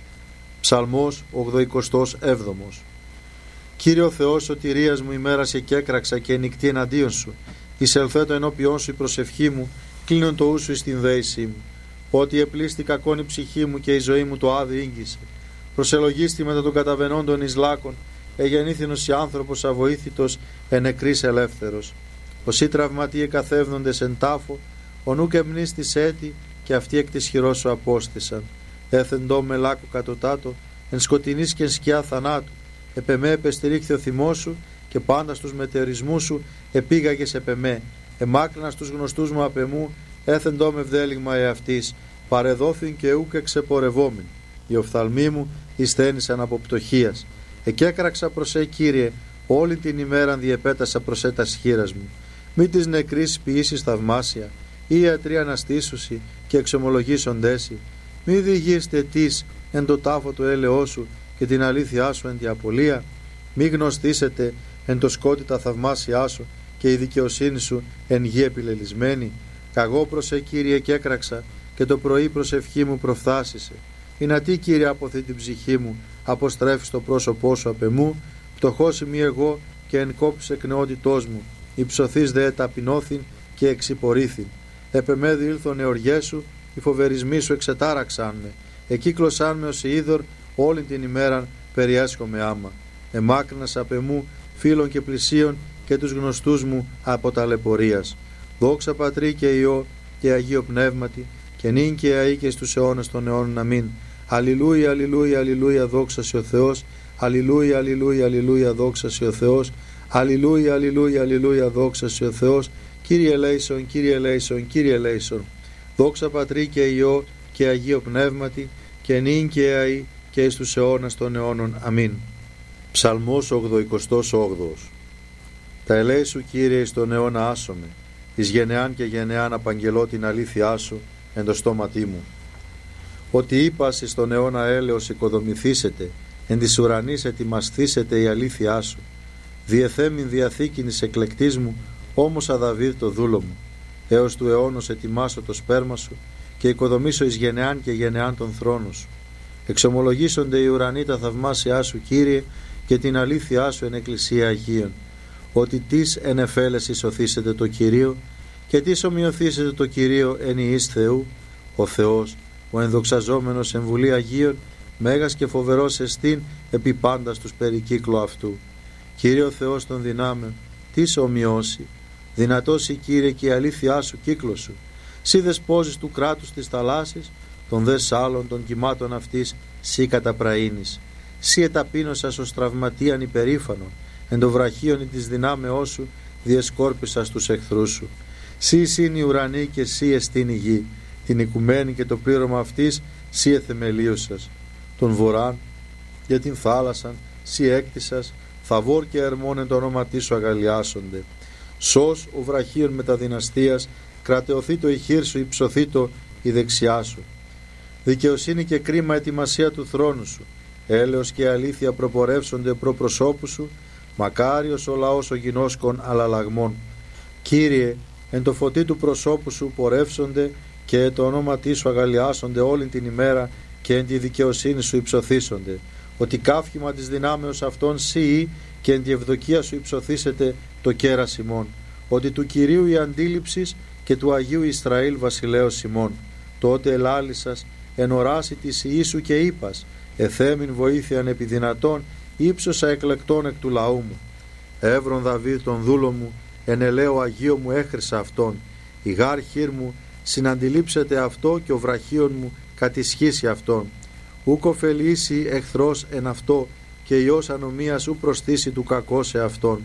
S2: Ψαλμός ογδοηκοστός έβδομος. Κύριε ο Θεός σωτηρίας μου, ημέρασε και έκραξα και νυχτή εναντίον σου. Εισελθέτω ενώπιόν σου η προσευχή μου, κλείνον το ου σου εις την δέησή μου. Ότι επλήστη κακόν η ψυχή μου, και η ζωή μου το άδει ήγγισε. Προσελογίστη μετά των καταβενόντων εις λάκων, εγεννήθηνος η άνθρωπος αβοήθητος, εν νεκρής ελεύθερος. Όσοι τραυματίε καθεύδοντες εν τάφο, ο νουκ εμνίστης έτη, και αυτοί εκ της χειρός σου απόστησαν. Έθεντο με λάκκο κατωτάτο, εν σκοτεινής και εν σκιά θανάτου. Επεμέ επεστηρίχθη ο θυμός σου, και πάντα στους μετεωρισμούς σου επήγαγες επεμέ. Εμάκρινα στους γνωστούς μου απεμού, έθεντο με βδέλιγμα εαυτής. Παρεδόθην και ούκ εξεπορευόμην. Οι οφθαλμοί μου εισθένησαν από πτωχίας. Εκέκραξα προς σε, Κύριε, όλη την ημέραν διεπέτασα προς σε τας χείρας μου. Μη της νεκρής ποιήσεις θαυμάσια, ή ιατροί αναστήσουσι και εξομολογήσοντέσι. Μη διηγείστε τις εν το τάφο του έλεός σου, και την αλήθειά σου εν τη απολία. Μη γνωστήσετε εν το σκότι τα θαυμάσια σου, και η δικαιοσύνη σου εν γη επιλελισμένη. Καγώ προς σε, Κύριε, και έκραξα, και το πρωί προσευχή μου προφθάσισε. Είναι τι, Κύριε, αποθεί την ψυχή μου, αποστρέφεις το πρόσωπό σου απ' εμού. Πτωχός ημί εγώ, και εν κόπης εκ νεότητός μου. Υψωθείς δε ταπεινώθην και εξυπορήθην. Επεμέδι ήλθον εωριές σου, οι φοβερισμοί σου εξετάραξαν με. Εκύκλωσαν με ως είδωρ, όλη την ημέραν περιέσχομαι άμα. Εμάκρυνας απ' εμού φίλων και πλησίων, και τους γνωστούς μου από ταλαιπωρίας. Δόξα Πατρί και Υιό και Αγίο Πνεύματι, και νυν και αεί και στους αιώνας των αιώνων. Αμήν. Αλληλούια, αλληλούια, αλληλούια, δόξα σε ο Θεός. Αλληλούια, αλληλούια, αλληλούια, δόξα σε ο Θεός. Αλληλούια, αλληλούια, αλληλούια, δόξα σε ο Θεός. Κύριε ελέησον, Κύριε ελέησον, Κύριε ελέησον. Δόξα Πατρί και Υιό και Αγίο Πνεύματι, και νυν και αεί και εις τους αιώνας των αιώνων. Αμήν. Ψαλμός ογδοηκοστός όγδοος. Τα ελέη σου, Κύριε, εις τον αιώνα άσομαι, εις γενεάν και γενεάν απαγγελώ την αλήθειά σου εν το στόματί μου. Ότι είπας εις τον αιώνα έλεος οικοδομηθήσετε, εν της ουρανής ετοιμασθήσετε η αλήθειά σου. Διεθέμην διαθήκην εις εκλεκτής μου, όμως αδαβίδ το δούλο μου. Έως του αιώνος ετοιμάσω το σπέρμα σου, και οικοδομήσω εις γενεάν και γενεάν τον θρόνο σου. Εξομολογήσονται οι ουρανοί τα θαυμάσια σου, Κύριε, και την αλήθειά σου εν εκκλησία Αγίων. Ότι τις εν εφέλεση σωθήσετε το Κυρίο, και τις ομοιωθήσετε το Κυρίο εν ιής Θεού. Ο Θεός, ο ενδοξαζόμενος εν βουλή Αγίων, μέγας και φοβερός εστίν επί πάντα στους περικύκλου αυτού. Κύριε ο Θεός των δυνάμεων, τις ομοιώσει. Δυνατός η, Κύριε, και η αλήθειά σου κύκλο σου. Σύ δεσπόζεις του κράτους της θαλάσσης, των δε σάλων των κυμάτων αυτής, σύ καταπραήνεις. Σύ εταπείνωσας ως τραυματίαν υπερήφανον, εν το βραχίον της δυνάμεώς σου διεσκόρπισας τους εχθρούς σου. Σύ εισήν η ουρανή και σύ εστίν η γη, την οικουμένη και το πλήρωμα αυτής σύ εθεμελίωσας. Τον βοράν για την θάλασσαν σύ έκτισας, θαβόρ και ερμόν εν το όνομα της σου αγαλιάσονται. Σως ο βραχίων μεταδυναστείας, κρατεωθεί το η χείρ σου, υψωθεί το η δεξιά σου. Δικαιοσύνη και κρίμα ετοιμασία του θρόνου σου, έλεος και αλήθεια προπορεύσονται προ προσώπου σου, μακάριος ο λαός ο γινώσκων αλλαλαγμών. Κύριε, εν το φωτί του προσώπου σου πορεύσονται και το ονόματί σου αγαλιάσονται όλη την ημέρα και εν τη δικαιοσύνη σου υψωθήσονται. Ότι κάφημα της δυνάμεως αυτών σύ και εν τη ευδοκία σου υψωθήσετε το κέρας ημών. Ότι του Κυρίου η αντίληψης και του Αγίου Ισραήλ βασιλέως ημών. Τότε ελάλησας εν οράση της Ιησού και είπας, εθέμην βοήθειαν επί δυνατών, ύψωσα εκλεκτών εκ του λαού μου. Εύρον Δαβίδ τον δούλο μου, εν ελαίο Αγίο μου έχρισα αυτόν. Η γάρ χείρ μου συναντιλήψεται αυτό και ο βραχίον μου κατησχύσει αυτόν. Ουκ ωφελήσει εχθρός εν αυτό και ιός ανομίας ου προσθήσει του κακό σε αυτόν.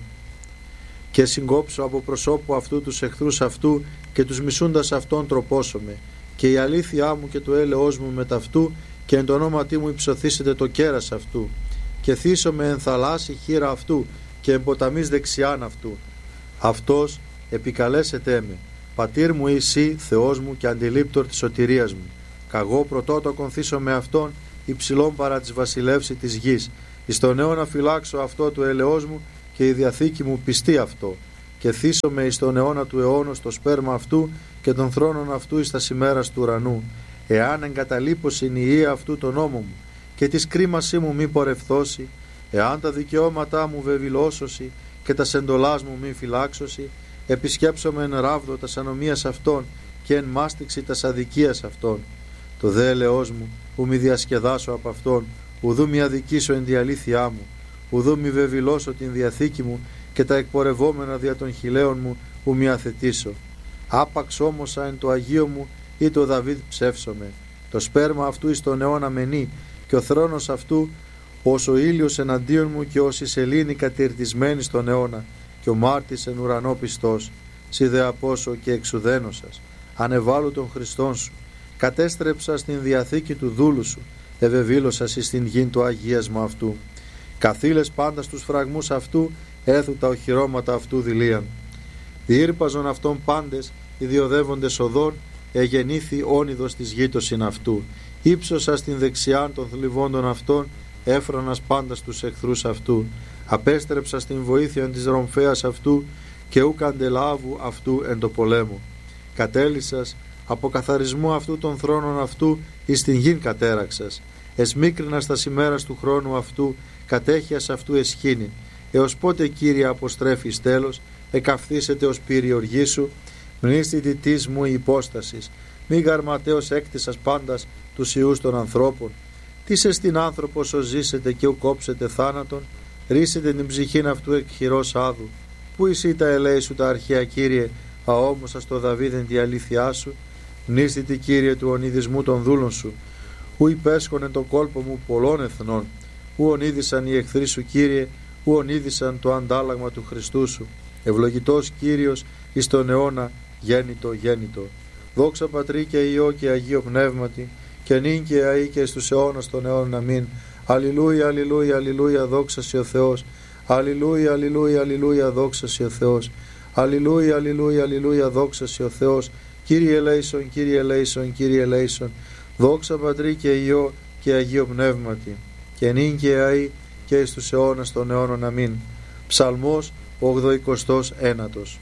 S2: Και συγκόψω από προσώπου αυτού τους εχθρούς αυτού και τους μισούντας αυτόν τροπώσομαι. Και η αλήθειά μου και το έλεος μου με ταυτού και εν το ονόματί μου υψωθήσετε το κέρας αυτού. Και θύσομαι εν θαλάσσι χείρα αυτού και εν ποταμής δεξιάν αυτού. Αυτός επικαλέσετε με, πατήρ μου εσύ Θεός μου και αντιλήπτορ της σωτηρίας μου. Καγώ πρωτότοκον θύσω με αυτόν υψηλών παρά της βασιλεύση της γης. Εις τον αιώνα φυλάξω αυτό του ελεός μου και η διαθήκη μου πιστεί αυτό. Και θύσομαι εις τον αιώνα του αιώνος το σπέρμα αυτού και των θρόνων αυτού εις τα σημέρας του ουρανού. Εάν εγκαταλείπωσιν η ιή αυτού τον νόμο μου και της κρίμασή μου μη πορευθώσει, εάν τα δικαιώματά μου βεβηλώσωση και τα σεντολάς μου μη φυλάξωση, επισκέψομαι εν ράβδο τας ανομίας αυτών και εν μάστιξη τας αδικίας αυτών. Το δε ελεός μου, ου μη διασκεδάσω από αυτόν, ουδού μη αδικήσω εν τη αλήθειά μου, ουδού μη βεβηλώσω την διαθήκη μου και τα εκπορευόμενα δια των χιλέων μου, ου μη αθετήσω. Άπαξ όμωσα εν το Αγίο μου ή το Δαβίδ ψεύσομαι. Το σπέρμα αυτού εις τον αιώνα μενεί και ο θρόνος αυτού ως ο ήλιος εναντίον μου και ως η σελήνη κατηρτισμένη στον αιώνα και ο μάρτης εν ουρανό πιστός. Σι δε απόσω και εξουδένωσας, ανεβάλλου των Χριστών σου, κατέστρεψα στην διαθήκη του δούλου σου, ευεβήλωσας εις την γην το αγίασμα αυτού. Καθήλες πάντα στους φραγμούς αυτού, έθου τα οχυρώματα αυτού δηλίαν. Διήρπαζον αυτών πάντες, ιδιοδεύοντες οδών, εγεννήθη όνειδος της γήτωσιν αυτού. Ήψωσα στην δεξιάν των θλιβόντων αυτών, έφρανας πάντα στους εχθρούς αυτού. Απέστρεψα στην βοήθεια της ρομφέας αυτού και ουκ αντελάβου αυτού εν το πολέμο. Κατέλυσας από καθαρισμού αυτού των θρόνων αυτού εις την γην κατέραξας. Εσμίκρινας τα ημέρας του χρόνου αυτού, κατέχειας αυτού εσχήνη. Έως πότε Κύριε αποστρέφεις τέλος, εκαυθήσετε ως πύριοργή σου, μνήστη διτής μου η υπόστασης, μη γαρματέως έκτισας πάντας τους ιούς των ανθρώπων. Τι σε στην άνθρωπος ως ζήσετε και ου κόψετε θάνατον, ρίσετε την ψυχήν αυτού εκ χειρός άδου. Πού εσύ τα ελέη σου τα αρχαία Κύριε, αόμοσα στο Δαβίδεν τη αλήθειά σου, μνήστητη Κύριε του ονειδισμού των δούλων σου, ου υπέσχονε τον κόλπο μου πολλών εθνών, ου ονείδησαν οι εχθροί σου Κύριε, ου ονείδησαν το αντάλλαγμα του Χριστού σου. Ευλογητός Κύριος εις τον αιώνα, γέννητο γέννητο. Δόξα Πατρί και Υιό και Αγίο Πνεύματι, και νυν και αεί και στους αιώνας των αιώνων αμήν. Αλληλούια, αλληλούια, αλληλούια, δόξα σοι ο Θεός. Αλληλούια, αλληλούια, αλληλούια, δόξα σοι ο Θεός. Αλληλούια, αλληλούια, αλληλούια, δόξα σοι ο Θεός. Κύριε ελέησον, Κύριε ελέησον, Κύριε ελέησον. Δόξα Πατρί και Υιό και Αγίο Πνεύματι, και νυν και αεί και εις τους αιώνας των αιώνων αμήν. Ψαλμός ογδοηκοστός ένατος.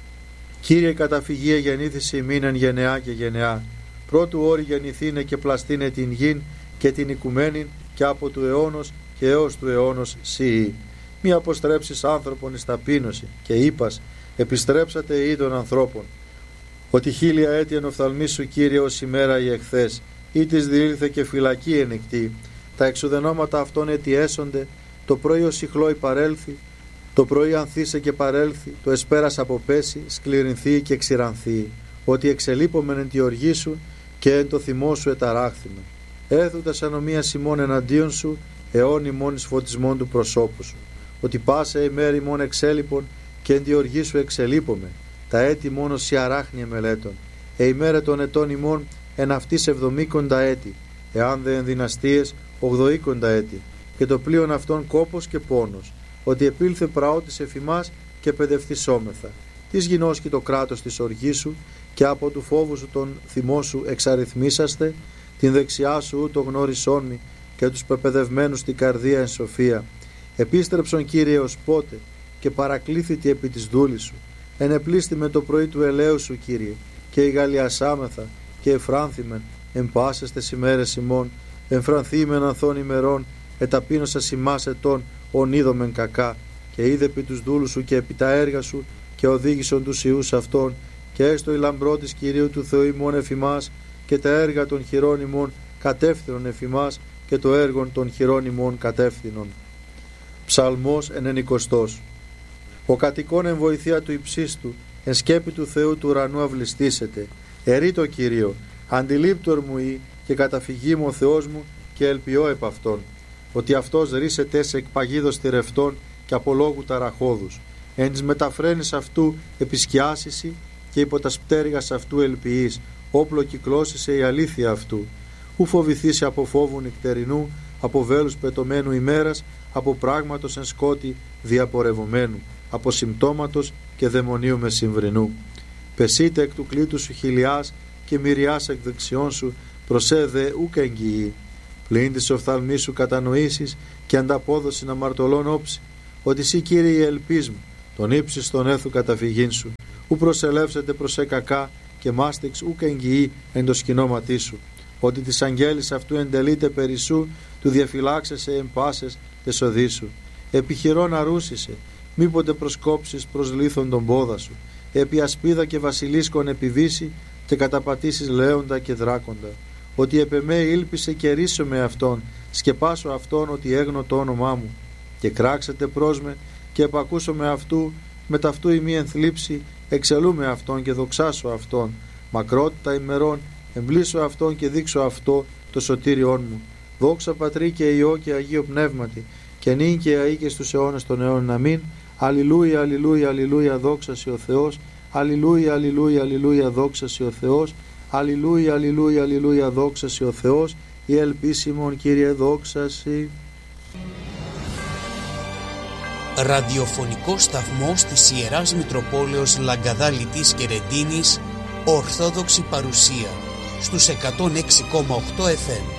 S2: Κύριε καταφυγία γεννήθηση ημίν εν γενεά και γενεά. Πρώτου όρη γεννηθήνε και πλαστήνε την γην και την οικουμένην και από του αιώνος και έως του αιώνος σιή. Μη αποστρέψεις άνθρωπον εις ταπείνωση και είπας επιστρέψατε ή των ανθρώπων. Ότι χίλια έτη εν οφθαλμή σου Κύριε ως ημέρα η εχθές, ή της διήλθε και φυλακή ενεκτή. Τα εξουδενώματα αυτών αιτιέσονται, το πρωί ο σιχλόι παρέλθει, το πρωί ανθίσε και παρέλθει, το εσπέρας αποπέσει, σκληρινθεί και ξηρανθεί. Ότι εξελείπομεν εν τη οργή σου και εν το θυμό σου εταράχθημε. Έθουτας ανομίας ημών εναντίον σου, αιών ημών εις φωτισμόν του προσώπου σου. Ότι πάσε ημέρη ημών εξέλιπων και εν τη οργή σου εξελείπομαι. Τα έτη μόνο σι αράχνια μελέτων. Ε ημέρε των ετών ημών εν αυτής εβδομήκοντα έτη. Εάν δε εν δυναστείες ογδοήκοντα έτη. Και το πλοίον αυτών κόπος και πόνος. Ότι επήλθε πραότης εφημάς και παιδευθυσόμεθα. Της γινώσκει το κράτος της οργής σου και από του φόβου σου τον θυμό σου εξαριθμίσαστε. Την δεξιά σου ούτω γνώρισόν μη και τους πεπαιδευμένους στην καρδία εν σοφία. Επίστρεψον, Κύριε, ως πότε, και παρακλήθητη επί της δούλης σου. Ενεπλήστη με το πρωί του ελαίου σου, Κύριε, και ηγαλιασάμεθα και εφράνθημεν εν πάσες τες ημέρες ημών, εμφρανθήμεν ανθών ημερών, εταπείνωσας ημάς ετών, ον είδομεν κακά, και είδε επί τους δούλους σου και επί τα έργα σου, και οδήγησον τους ιούς αυτών, και έστω η λαμπρό της Κυρίου του Θεού ημών εφημάς, και τα έργα των χειρών ημών κατεύθυνον εφημάς, και το έργον των χειρών ημών κατεύθυνον. Ψαλμός ενενηκοστός. Ο κατοικών εν βοηθεία του υψίστου, εν σκέπη του Θεού του ουρανού αυλιστήσετε. Ερεί το Κύριο, αντιλήπτορ μου ή, και καταφυγή μου ο Θεός μου, και ελπιώ επ' αυτόν, ότι αυτός ρίσεται σε εκπαγίδος τυρευτών και από λόγου ταραχώδους. Εν της μεταφραίνης αυτού επισκιάσισι, και υπό τα πτέρυγας αυτού ελπιείς, όπλο κυκλώσισε η αλήθεια αυτού. Ου φοβηθήσει από φόβου νυχτερινού, από βέλους πετωμένου ημέρας, από πράγματος εν σκότη διαπορευωμένου, από συμπτώματος και δαιμονίου μεσημβρινού. Πεσείτε εκ του κλήτου σου χιλιάς και μυριάς εκ δεξιών σου, προσέδε ούκ εγγυή. Πλην της οφθαλμής σου κατανοήσεις και ανταπόδοση να μαρτωλών όψη, ότι σύ, Κύριε, η ελπίς μου, τον ύψης τον έθου καταφυγήν σου, ου προσελεύσετε προς εκακά και μάστηξ ούκ εγγυή εν το σκηνώματί σου, ότι της αγγέλης αυτού εντελείται περισσού, του διαφυλάξεσαι εν πάσες τες οδείς σου. Επιχειρών αρούσισε, μήποτε προσκόψεις προς λίθον τον πόδα σου, επί ασπίδα και βασιλίσκον επιβήσει και καταπατήσεις λέοντα και δράκοντα. Ότι επ' εμέ ήλπισε και ρίσω με αυτόν, σκεπάσω αυτόν ότι έγνω το όνομά μου. Και κράξετε προς με και επακούσω με αυτού, με ταυτού ημί ενθλίψη, εξελούμε αυτόν και δοξάσω αυτόν. Μακρότητα ημερών, εμπλήσω αυτόν και δείξω αυτό το σωτήριόν μου. Δόξα Πατρί και Υιό και Αγίο Πνεύματι, και νυν και αεί και στους αιώνες των αιώνων. Αμήν. Αλληλούια, αλληλούια, αλληλούια, δόξα σοι ο Θεός. Αλληλούια, αλληλούια, αλληλούια, δόξα σοι ο Θεός. Αλληλούια, αλληλούια, αλληλούια, δόξα σοι ο Θεός. Η ελπίσιμον, Κύριε, δόξα σοι.
S1: Ραδιοφωνικό σταθμός της Ιεράς Μητροπόλεως Λαγκαδά Λιτής και Ρεντίνης, Ορθόδοξη Παρουσία, στους εκατόν έξι κόμμα οκτώ εφ εμ.